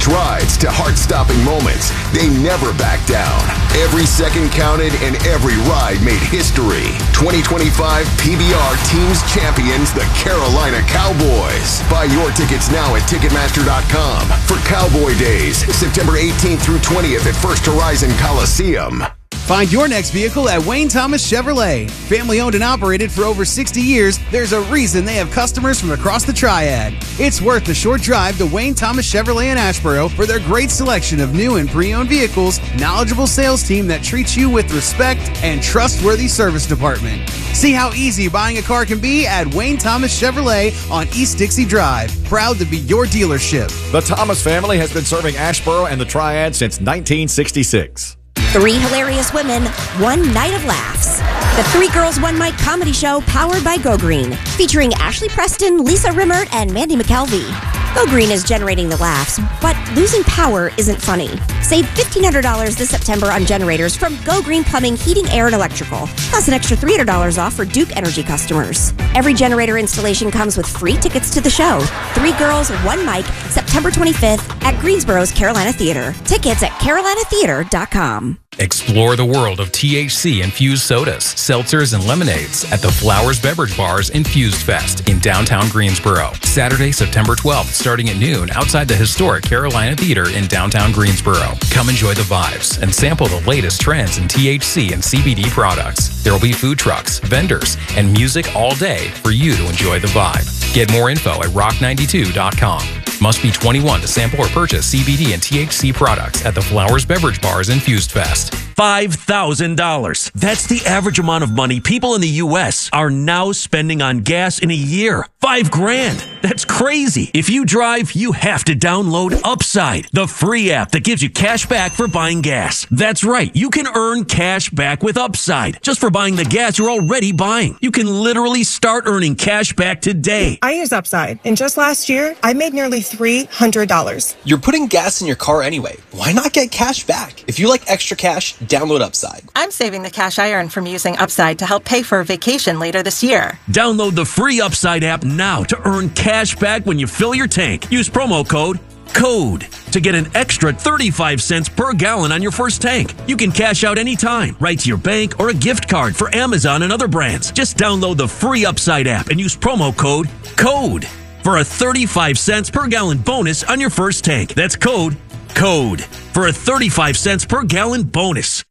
clutch rides to heart-stopping moments, they never back down. Every second counted and every ride made history. twenty twenty-five P B R Teams Champions, the Carolina Cowboys. Buy your tickets now at Ticketmaster dot com for Cowboy Days, September eighteenth through twentieth at First Horizon Coliseum. Find your next vehicle at Wayne Thomas Chevrolet. Family owned and operated for over sixty years, there's a reason they have customers from across the Triad. It's worth the short drive to Wayne Thomas Chevrolet in Asheboro for their great selection of new and pre-owned vehicles, knowledgeable sales team that treats you with respect, and trustworthy service department. See how easy buying a car can be at Wayne Thomas Chevrolet on East Dixie Drive. Proud to be your dealership. The Thomas family has been serving Asheboro and the Triad since nineteen sixty-six. Three hilarious women, one night of laughs. The Three Girls One Mic comedy show powered by Go Green, featuring Ashley Preston, Lisa Rimmert, and Mandy McKelvey. Go Green is generating the laughs, but losing power isn't funny. Save fifteen hundred dollars this September on generators from Go Green Plumbing, Heating, Air, and Electrical, plus an extra three hundred dollars off for Duke Energy customers. Every generator installation comes with free tickets to the show. Three Girls, One Mic, September twenty-fifth at Greensboro's Carolina Theater. Tickets at carolina theater dot com. Explore the world of T H C-infused sodas, seltzers, and lemonades at the Flowers Beverage Bar's Infused Fest in downtown Greensboro. Saturday, September twelfth, starting at noon outside the historic Carolina Theater in downtown Greensboro. Come enjoy the vibes and sample the latest trends in T H C and C B D products. There will be food trucks, vendors, and music all day for you to enjoy the vibe. Get more info at rock ninety-two dot com. Must be twenty-one to sample or purchase C B D and T H C products at the Flowers Beverage Bar's Infused Fest. five thousand dollars. That's the average amount of money people in the U S are now spending on gas in a year. Five grand. That's crazy. If you drive, you have to download Upside, the free app that gives you cash back for buying gas. That's right. You can earn cash back with Upside just for buying the gas you're already buying. You can literally start earning cash back today. I use Upside, and just last year, I made nearly three hundred dollars. You're putting gas in your car anyway. Why not get cash back? If you like extra cash, download Upside. I'm saving the cash I earn from using Upside to help pay for a vacation later this year. Download the free Upside app now to earn cash back when you fill your tank. Use promo code CODE to get an extra thirty-five cents per gallon on your first tank. You can cash out anytime, right to your bank or a gift card for Amazon and other brands. Just download the free Upside app and use promo code CODE for a thirty-five cents per gallon bonus on your first tank. That's code CODE for a thirty-five cents per gallon bonus.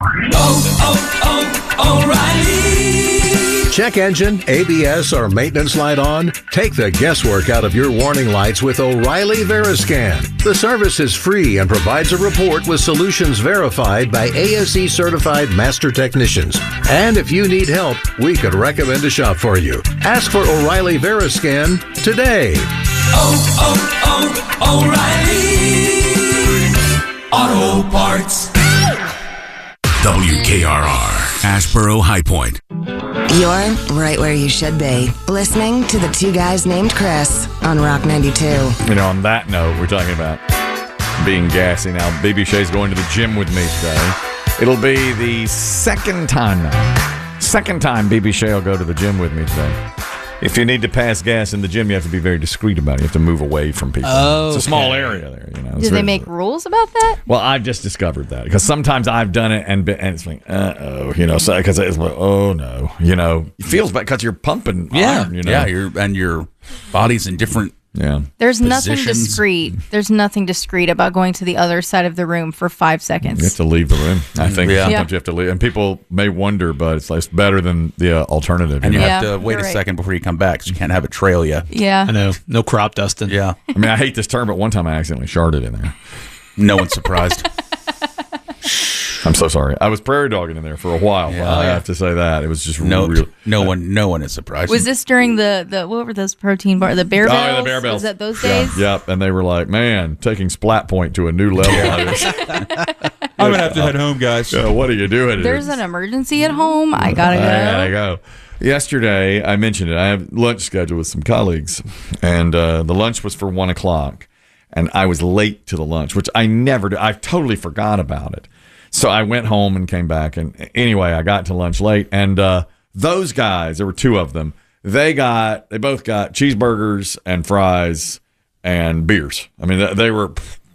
Oh, oh, O'Reilly! Check engine, A B S, or maintenance light on? Take the guesswork out of your warning lights with O'Reilly Veriscan. The service is free and provides a report with solutions verified by A S E certified master technicians. And if you need help, we could recommend a shop for you. Ask for O'Reilly Veriscan today. Oh, oh, oh, O'Reilly Auto Parts. W K R R, Asheboro High Point. You're right where you should be, listening to the Two Guys Named Chris on Rock ninety-two. You know, on that note, we're talking about being gassy now. B B Shay's going to the gym with me today. It'll be the second time now. Second time B B Shay will go to the gym with me today. If you need to pass gas in the gym, you have to be very discreet about it. You have to move away from people. Oh, it's a small okay. area there. You know. Do they make rules about that? Well, I've just discovered that because sometimes I've done it and, been, and it's like, uh oh, you know, so because it's like, oh no, you know, it feels bad because you're pumping. Yeah, iron, you know? yeah, you're and your body's in different. Yeah, There's nothing positions. discreet. There's nothing discreet about going to the other side of the room for five seconds. You have to leave the room. I think Yeah. sometimes Yeah. you have to leave, and people may wonder, but it's, like, it's better than the uh, alternative. And you know? have Yeah, to wait you're a right. second before you come back because you can't have it trail you. Yeah. I know. No crop dusting. Yeah. I mean, I hate this term, but one time I accidentally sharted in there. No one's surprised. I'm so sorry. I was prairie dogging in there for a while. Yeah. I have to say that it was just No, real. no one, no one is surprised. Was this during the, the what were those protein bars? The bear Oh, bells? yeah, the bear bells. Was that those Yeah. days? Yep. And they were like, man, taking Splat Point to a new level. I'm gonna have to head home, guys. Yeah, what are you doing? There's an emergency at home. I gotta go. I gotta go. Yesterday, I mentioned it. I have lunch scheduled with some colleagues, and uh, the lunch was for one o'clock, and I was late to the lunch, which I never do. I totally forgot about it. So I went home and came back, and anyway, I got to lunch late, and uh, those guys, there were two of them. They got, they both got cheeseburgers and fries and beers. I mean, they, they were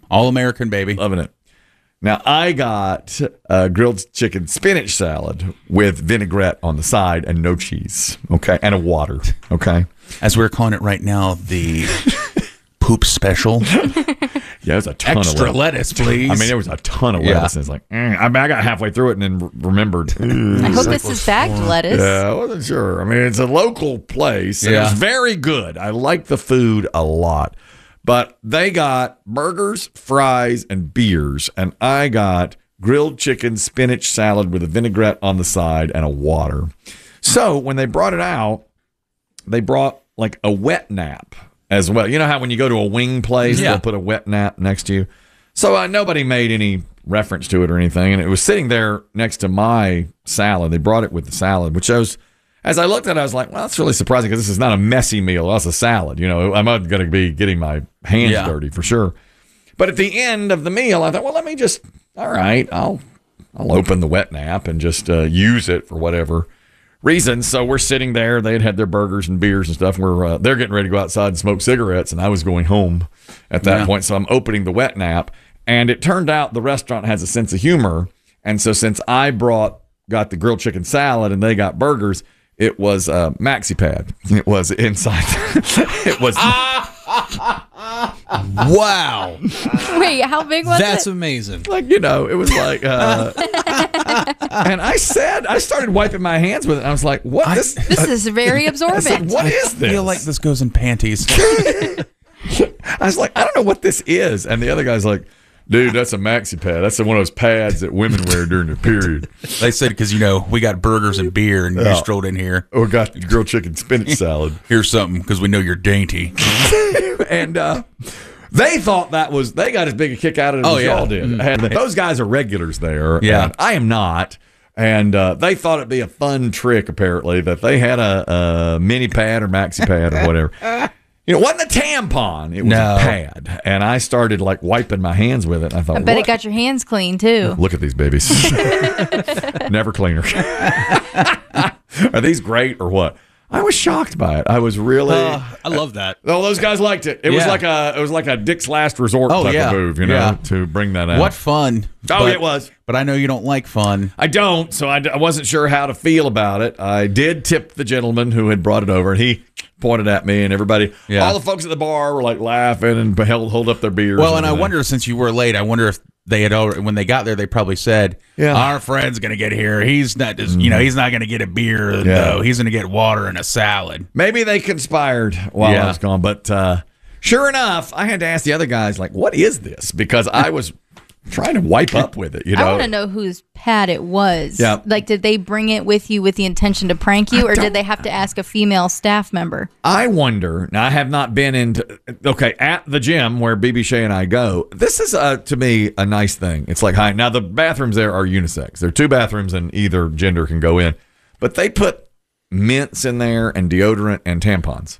All American, baby. Loving it. Now, I got a grilled chicken spinach salad with vinaigrette on the side and no cheese, okay, and a water, okay? As we're calling it right now, the poop special. Yeah, it was a ton Extra of lettuce, please. I mean, there was a ton of Yeah. lettuce. And it's like, mm. I mean, I got halfway through it and then remembered. I hope this is bagged lettuce. Yeah, I wasn't sure. I mean, it's a local place. And Yeah. It was very good. I like the food a lot. But they got burgers, fries, and beers. And I got grilled chicken spinach salad with a vinaigrette on the side and a water. So when they brought it out, they brought like a wet nap as well. You know how when you go to a wing place, Yeah. they'll put a wet nap next to you? So uh, nobody made any reference to it or anything. And it was sitting there next to my salad. They brought it with the salad, which shows, as I looked at it, I was like, well, that's really surprising because this is not a messy meal. That's a salad. You know, I'm not going to be getting my hands Yeah. dirty for sure. But at the end of the meal, I thought, well, let me just, all right, I'll I'll open the wet nap and just uh, use it for whatever reason. So we're sitting there. They had had their burgers and beers and stuff. And we're uh, they're getting ready to go outside and smoke cigarettes, and I was going home at that Yeah. point. So I'm opening the wet nap, and it turned out the restaurant has a sense of humor. And so since I brought got the grilled chicken salad and they got burgers, it was a maxi pad. It was inside. It was. Wow. Wait, how big was That's it? amazing. Like, you know, it was like, uh, and I said, I started wiping my hands with it. And I was like, what? This, This is very I said, absorbent. what is I this? feel like this goes in panties. I was like, I don't know what this is. And the other guy's like, dude, that's a maxi pad. That's one of those pads that women wear during the period. They said because, you know, we got burgers and beer, and you Yeah. strolled in here. Or got the grilled chicken spinach salad. Here's something because we know you're dainty. And uh, they thought that was, they got as big a kick out of it Oh, as yeah. y'all did. And those guys are regulars there. Yeah. And I am not. And uh, they thought it'd be a fun trick, apparently, that they had a, a mini pad or maxi pad or whatever. You know, it wasn't a tampon. It was No. a pad. And I started like wiping my hands with it. And I thought, I bet what? it got your hands clean too. Look at these babies. Never cleaner. Are these great or what? I was shocked by it. I was really. Uh, I love that. Oh, those guys liked it. It was Yeah. like a it was like a Dick's Last Resort Oh, type yeah. of move, you know, Yeah. to bring that out. What fun. Oh, But- it was. But I know you don't like fun. I don't, so I, d- I wasn't sure how to feel about it. I did tip the gentleman who had brought it over, and he pointed at me, and everybody, Yeah. all the folks at the bar were like laughing and held hold up their beers. Well, and I everything. wonder, since you were late, I wonder if they had already, when they got there, they probably said, Yeah. our friend's going to get here. He's not just, you know, he's not going to get a beer. Yeah. No, he's going to get water and a salad. Maybe they conspired while Yeah. I was gone, but uh, sure enough, I had to ask the other guys, like, what is this? Because I was trying to wipe up with it, you know. I want to know whose pad it was. Yeah. Like, did they bring it with you with the intention to prank you, I or don't- did they have to ask a female staff member? I wonder. Now, I have not been into. Okay, at the gym where B B Shea and I go. This is uh, to me a nice thing. It's like hi. Now the bathrooms there are unisex. There are two bathrooms and either gender can go in, but they put mints in there and deodorant and tampons.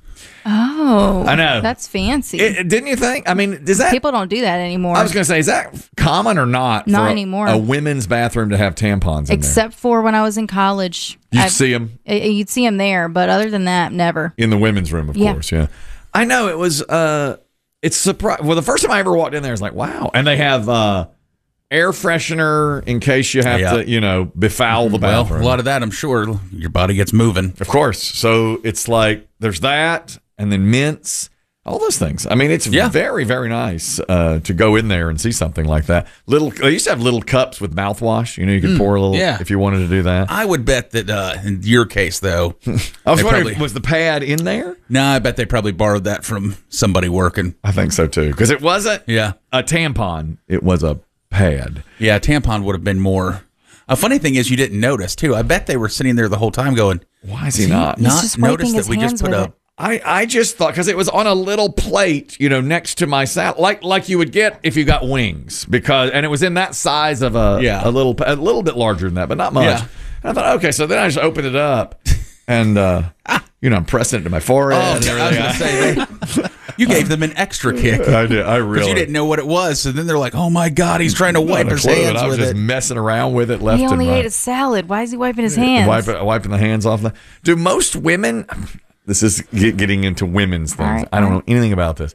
Oh, I know. That's fancy. It, didn't you think? I mean, does that? People don't do that anymore. I was going to say, is that common or not? Not for a- anymore. A women's bathroom to have tampons in Except for when I was in college. there. You'd I've- see them uh, You'd see them there, but other than that, never. in the women's room, of Yeah. course. Yeah, I know it was. uh It's surprise. Well, the first time I ever walked in there, I was like, wow. And they have uh air freshener in case you have Yeah. to, you know, befoul the Well, bathroom. a lot of that, I'm sure, your body gets moving. Of course. So it's like there's that, and then mints, all those things. I mean, it's Yeah. very, very nice uh, to go in there and see something like that. Little, they used to have little cups with mouthwash. You know, you could pour a little yeah. if you wanted to do that. I would bet that uh, in your case, though, I was they wondering, probably- was the pad in there? no, I bet they probably borrowed that from somebody working. I think so too, because it wasn't Yeah. a tampon; it was a pad. Yeah, a tampon would have been more. A funny thing is, you didn't notice too. I bet they were sitting there the whole time going, "Why is he not?" Not just wiping notice that his we just hands put with a. it. I, I just thought because it was on a little plate, you know, next to my salad, like like you would get if you got wings, because and it was in that size of a Yeah. a little a little bit larger than that, but not much. Yeah. And I thought, okay, so then I just opened it up, and uh, you know, I'm pressing it to my forehead. Oh, and I was everything. gonna say they, you gave them an extra kick. I did. I Because really you didn't know what it was, so then they're like, "Oh my god, he's trying to Not wipe a his clue, and hands I was with just it." messing around with it left He only and right. ate a salad. Why is he wiping his hands? Wiping, wiping the hands off. The, do most women? This is get, getting into women's things. All right, I don't all know anything about this.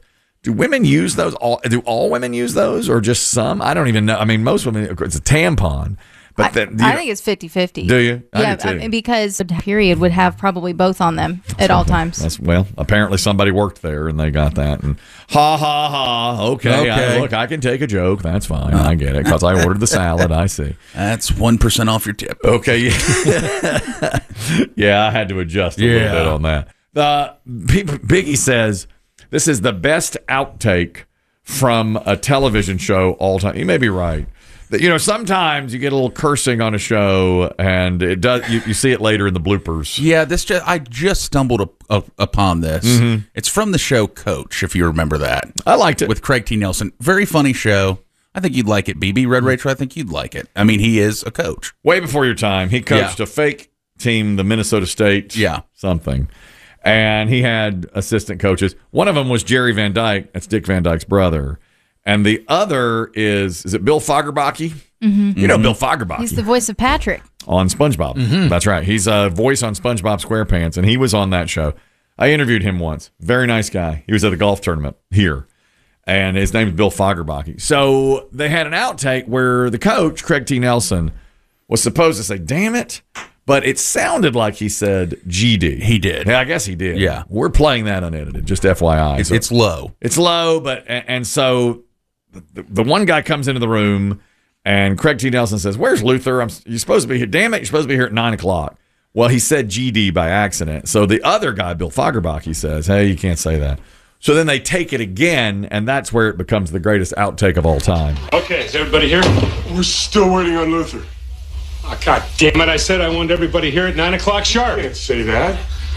Do women use those? All do all women use those, or just some? I don't even know. I mean, most women, it's a tampon. But I, then, I know, think it's fifty-fifty. Do you? I Yeah, do too. I mean, because the period would have probably both on them at all times. That's, well, apparently somebody worked there and they got that. And ha ha ha. Okay, Okay. I, look, I can take a joke. That's fine. I get it because I ordered the salad. I see. That's one percent off your tip. Okay. Yeah, yeah I had to adjust a Yeah. little bit on that. The Biggie says this is the best outtake from a television show all time. You may be right. That, you know, sometimes you get a little cursing on a show, and it does. You, you see it later in the bloopers. Yeah, this just, I just stumbled up, up, upon this. Mhm. It's from the show Coach, if you remember that. I liked it with Craig T. Nelson. Very funny show. I think you'd like it, B B. Red Rachel, I think you'd like it. I mean, he is a coach. Way before your time, he coached Yeah. a fake team, the Minnesota State, yeah, something, and he had assistant coaches. One of them was Jerry Van Dyke. That's Dick Van Dyke's brother. And the other is, is it Bill Fagerbakke? Mhm. You know Bill Fagerbakke. He's the voice of Patrick. On SpongeBob. Mm-hmm. That's right. He's a voice on SpongeBob SquarePants, and he was on that show. I interviewed him once. Very nice guy. He was at the golf tournament here, and his name is Bill Fagerbakke. So they had an outtake where the coach, Craig T. Nelson, was supposed to say, damn it, but it sounded like he said G D. He did. Yeah, I guess he did. Yeah. We're playing that unedited, just F Y I. It's, So- it's low. it's low, but and, and so the, the one guy comes into the room, and Craig T. Nelson says, "Where's Luther? I'm you're supposed to be here. Damn it, you're supposed to be here at nine o'clock." Well, he said G D by accident. So the other guy, Bill Fagerbakke, says, "Hey, you can't say that." So then they take it again, and that's where it becomes the greatest outtake of all time. Okay, is everybody here? We're still waiting on Luther. Oh, God damn it, I said I wanted everybody here at nine o'clock sharp. I can't say that.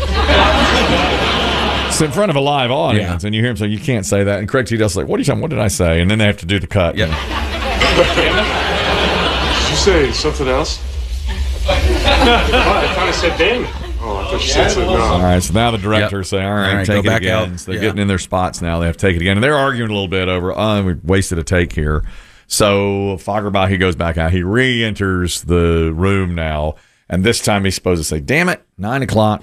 It's in front of a live audience, and you hear him say, "You can't say that." And Craig T. Nelson's like, "What are you talking? What did I say?" And then they have to do the cut. Yeah. Did you say something else? Oh, I thought I said damn it. Oh, I thought you said something else. All right, so now the directors say, all right, All right, take go it back again. out. So they're Yeah. getting in their spots now. They have to take it again. And they're arguing a little bit over, oh, we wasted a take here. So Fagerbakke, he goes back out. He re-enters the room now. And this time he's supposed to say, damn it, nine o'clock.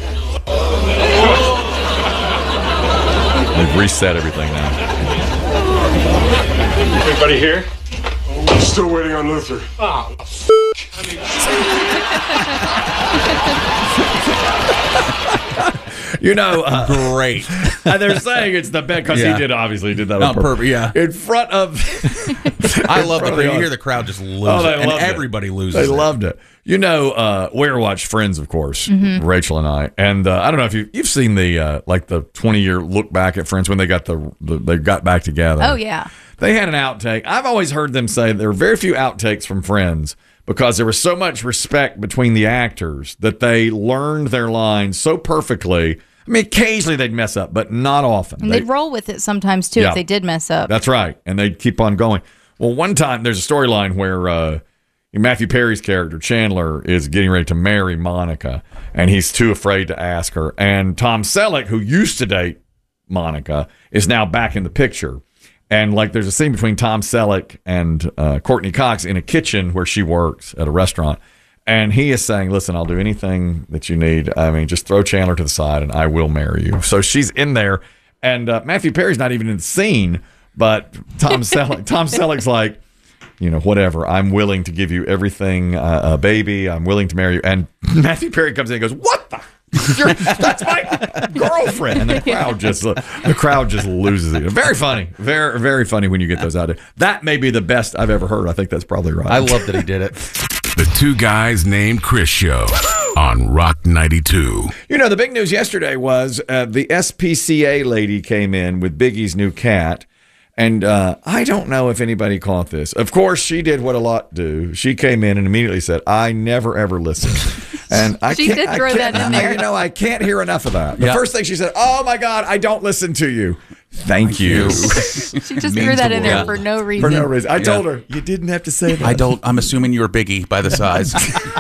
They've reset everything now. Everybody here? We're still waiting on Luther. Oh, You know, uh, great. And they're saying it's the best because Yeah. he did obviously did that on Not purpose. purpose, yeah. In front of, I in love front the of you hear the crowd just lose Oh, it, they and loved it. everybody loses They it. loved it. You know, uh, we watched Friends, of course, Mhm. Rachel and I, and uh, I don't know if you you've seen the uh, like the twenty year look back at Friends when they got the, the they got back together. Oh, yeah. They had an outtake. I've always heard them say there are very few outtakes from Friends because there was so much respect between the actors that they learned their lines so perfectly. I mean, occasionally they'd mess up, but not often. And They- they'd roll with it sometimes, too, Yeah. if they did mess up. That's right. And they'd keep on going. Well, one time there's a storyline where uh, Matthew Perry's character, Chandler, is getting ready to marry Monica, and he's too afraid to ask her. And Tom Selleck, who used to date Monica, is now back in the picture. And like there's a scene between Tom Selleck and uh, Courtney Cox in a kitchen where she works at a restaurant. And he is saying, listen, I'll do anything that you need. I mean, just throw Chandler to the side and I will marry you. So she's in there. And uh, Matthew Perry's not even in the scene, but Tom Selleck, Tom Selleck's like, you know, whatever. I'm willing to give you everything, uh, uh, baby. I'm willing to marry you. And Matthew Perry comes in and goes, what the? You're, that's my girlfriend. And the crowd just the crowd just loses it. Very funny. Very, very funny when you get those out there. That may be the best I've ever heard. I think that's probably right. I love that he did it. The Two Guys Named Chris Show on Rock ninety-two. You know, the big news yesterday was uh, the S P C A lady came in with Biggie's new cat. And uh, I don't know if anybody caught this. Of course, she did what a lot do. She came in and immediately said, I never, ever listen. And I She can't, did I throw can't- that in there. You know, I can't hear enough of that. The Yeah. first thing she said, oh, my God, I don't listen to you. Thank you. She just Means threw that the in there world. for no For reason. no reason. I Yeah. told her, you didn't have to say that. I don't. I'm assuming you're Biggie by the size.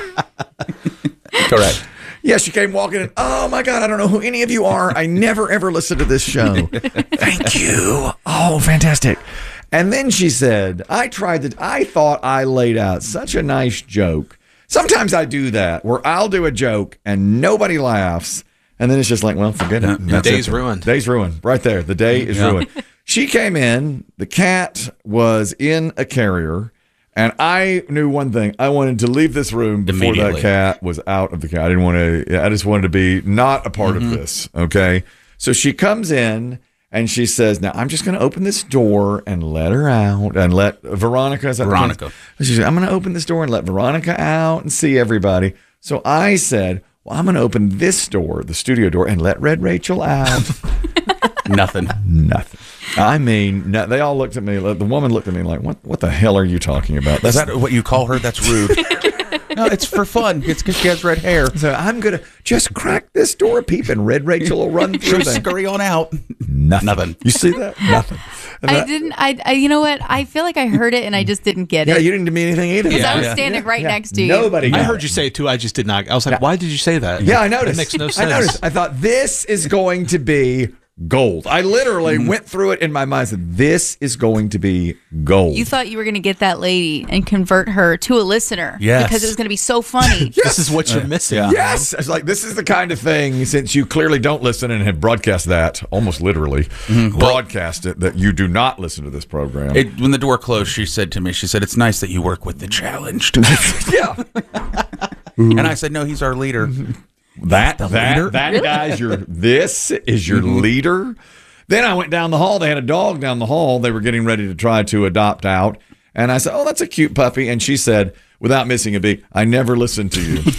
Correct. Yeah, she came walking in. Oh, my God, I don't know who any of you are. I never, ever listen to this show. Thank you. Oh, fantastic. And then she said, I tried to, I thought I laid out such a nice joke. Sometimes I do that where I'll do a joke and nobody laughs. And then it's just like, well, forget it. Yeah, day's ruined. Day's ruined. Right there. The day is Yeah. ruined. She came in. The cat was in a carrier. And I knew one thing. I wanted to leave this room before that Immediately. cat was out of the cat. I didn't want to, I just wanted to be not a part Mm-hmm. of this. Okay. So she comes in and she says, now I'm just going to open this door and let her out and let Veronica. Is that the Veronica. name? She said, I'm going to open this door and let Veronica out and see everybody. So I said, well, I'm going to open this door, the studio door, and let Red Rachel out. Nothing. Nothing. I mean, no, they all looked at me. The woman looked at me like, "What? What the hell are you talking about?" Is that what you call her? That's rude. No, it's for fun. It's because she has red hair. So I'm gonna just crack this door a peep, and Red Rachel will run through. She'll there. scurry on out. Nothing. Nothing. You see that? Nothing. And I that- didn't. I, I. You know what? I feel like I heard it and I just didn't get Yeah, it. you didn't mean anything either. Because I was Yeah. standing right Yeah. next to you. Nobody. Got I heard it. you say it too. I just did not. I was like, why did you say that? Yeah, I noticed. That makes no I sense. noticed. I thought this is going to be gold. I literally Mm-hmm. went through it in my mind. and Said this is going to be gold. You thought you were going to get that lady and convert her to a listener. Yes. Because it was going to be so funny. This is what you're missing. Yes, it's like this is the kind of thing. Since you clearly don't listen and have broadcast that almost literally, broadcast it that you do not listen to this program. It, when the door closed, she said to me, she said, it's nice that you work with the challenged. yeah, And I said, no, he's our leader. that The that leader? that Really? guy's your. This is your leader. Then I went down the hall. They had a dog down the hall. They were getting ready to try to adopt out, and I said, "Oh, that's a cute puppy." And she said, without missing a beat, "I never listened to you."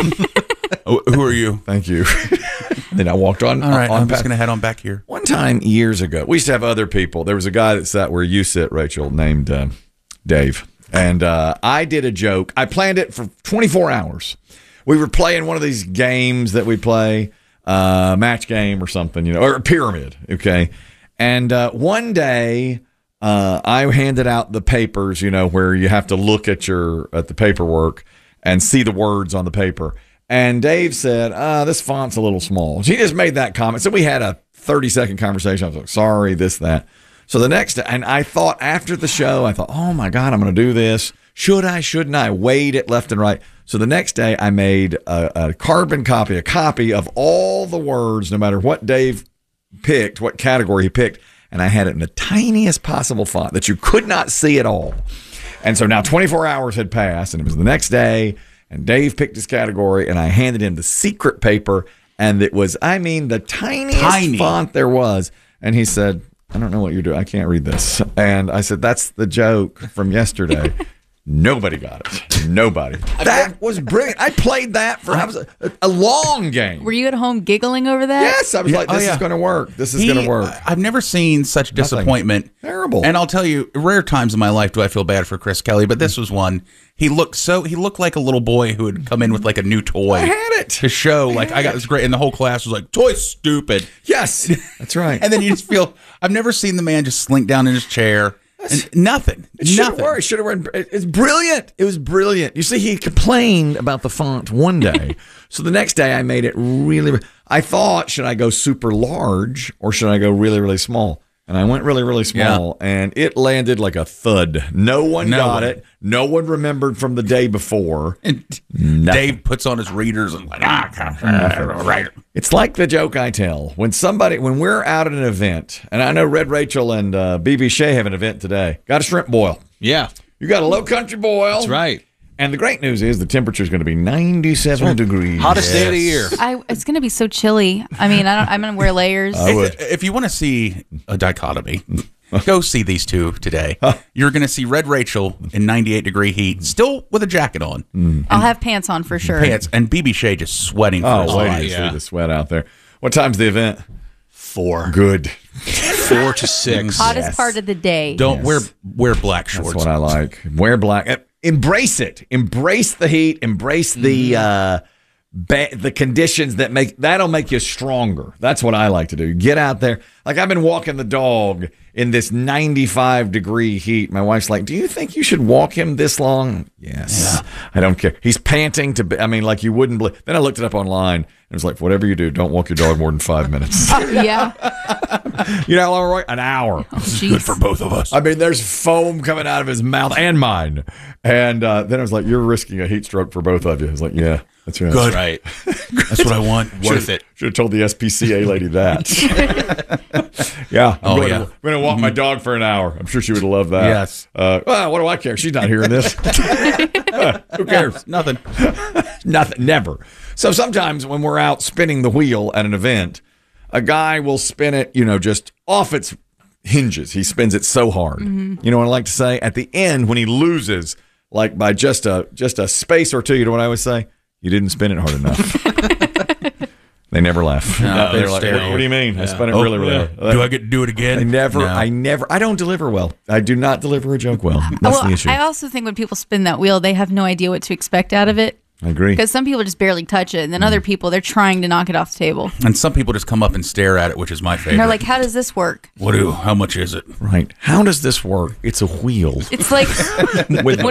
Oh, who are you? Thank you. Then I walked on. All right, on I'm just past- going to head on back here. One time years ago, we used to have other people. There was a guy that sat where you sit, Rachel, named uh, Dave. And uh, I did a joke. I planned it for twenty-four hours. We were playing one of these games that we play, uh, match game or something, you know, or a pyramid, okay? And uh, one day uh, I handed out the papers, you know, where you have to look at your at the paperwork and see the words on the paper. And Dave said, uh, this font's a little small. She just made that comment. So we had a thirty-second conversation. I was like, sorry, this, that. So the next, and I thought after the show, I thought, oh, my God, I'm going to do this. Should I, shouldn't I? Weighed it left and right. So the next day, I made a, a carbon copy, a copy of all the words, no matter what Dave picked, what category he picked, and I had it in the tiniest possible font that you could not see at all. And so now twenty-four hours had passed, and it was the next day, and Dave picked his category, and I handed him the secret paper, and it was, I mean, the tiniest Tiny. font there was. And he said, I don't know what you're doing. I can't read this. And I said, that's the joke from yesterday. Nobody got it. Nobody. That was brilliant. I played that for I was a, a long game. Were you at home giggling over that? Yes, I was Yeah, like, oh, this yeah. is going to work. This is He- going to work. I've never seen such disappointment. Terrible. And I'll tell you, rare times in my life do I feel bad for Chris Kelly, but this was one. He looked so he looked like a little boy who had come in with like a new toy. I had it. To show like I got this great, and the whole class was like, "Toy stupid." Yes, that's right. And then you just feel I've never seen the man just slink down in his chair and nothing. It should have nothing. worked. It should have worked. It's brilliant. It was brilliant. You see, he complained about the font one day. So the next day I made it really, I thought, should I go super large or should I go really, really small? And I went really, really small, and it landed like a thud. No one No got one. it. No one remembered from the day before. And Nothing. Dave puts on his readers and like, ah, right. It's like the joke I tell when somebody when we're out at an event, and I know Red Rachel and uh, B B Shea have an event today. Got a shrimp boil. Yeah, you got a low country boil. That's right. And the great news is the temperature is going to be ninety-seven degrees. Hottest day of the year. I, it's going to be so chilly. I mean, I don't, I'm going to wear layers. I would. If, if you want to see a dichotomy, go see these two today. You're going to see Red Rachel in ninety-eight degree heat, still with a jacket on, I'll have pants on for sure. pants, and B B Shea just sweating. For Oh, his wait life. to see the sweat out there. What time's the event? Four. Good. Four to six. Hottest Yes. part of the day. Don't Yes. wear wear black shorts. That's what I like. Wear black. Uh, Embrace it. Embrace the heat. Embrace the uh, ba- the conditions that make that'll make you stronger. That's what I like to do. Get out there. Like, I've been walking the dog in this ninety-five degree heat. My wife's like, do you think you should walk him this long? Yes. Yeah. I don't care. He's panting to, be, I mean, like you wouldn't believe. Then I looked it up online. It was like, whatever you do, don't walk your dog more than five minutes. Yeah. You know how long, Roy? An hour. Oh, this is good for both of us. I mean, there's foam coming out of his mouth and mine. And uh, then I was like, you're risking a heat stroke for both of you. I was like, yeah, that's right. Good. That's right. That's what I want. Worth it. Should have told the S P C A lady that. Yeah. I'm oh, going yeah. To, I'm going to walk mm-hmm. my dog for an hour. I'm sure she would have loved that. Yes. Uh, well, what do I care? She's not hearing this. Who cares? Nothing. Nothing. Never. So sometimes when we're out spinning the wheel at an event, a guy will spin it, you know, just off its hinges. He spins it so hard. Mm-hmm. You know what I like to say? At the end, when he loses, like by just a just a space or two, you know what I always say? You didn't spin it hard enough. They never laugh. No, no, they're like, what, what do you mean? Yeah. I spun it oh, really, really yeah. hard. Do I get to do it again? I never, no. I never, I don't deliver well. I do not deliver a joke well. That's well, the issue. I also think when people spin that wheel, they have no idea what to expect out of it. I agree. Because some people just barely touch it, and then mm. other people, they're trying to knock it off the table. And some people just come up and stare at it, which is my favorite. And they're like, how does this work? What do? How much is it? Right. How does this work? It's a wheel. It's like with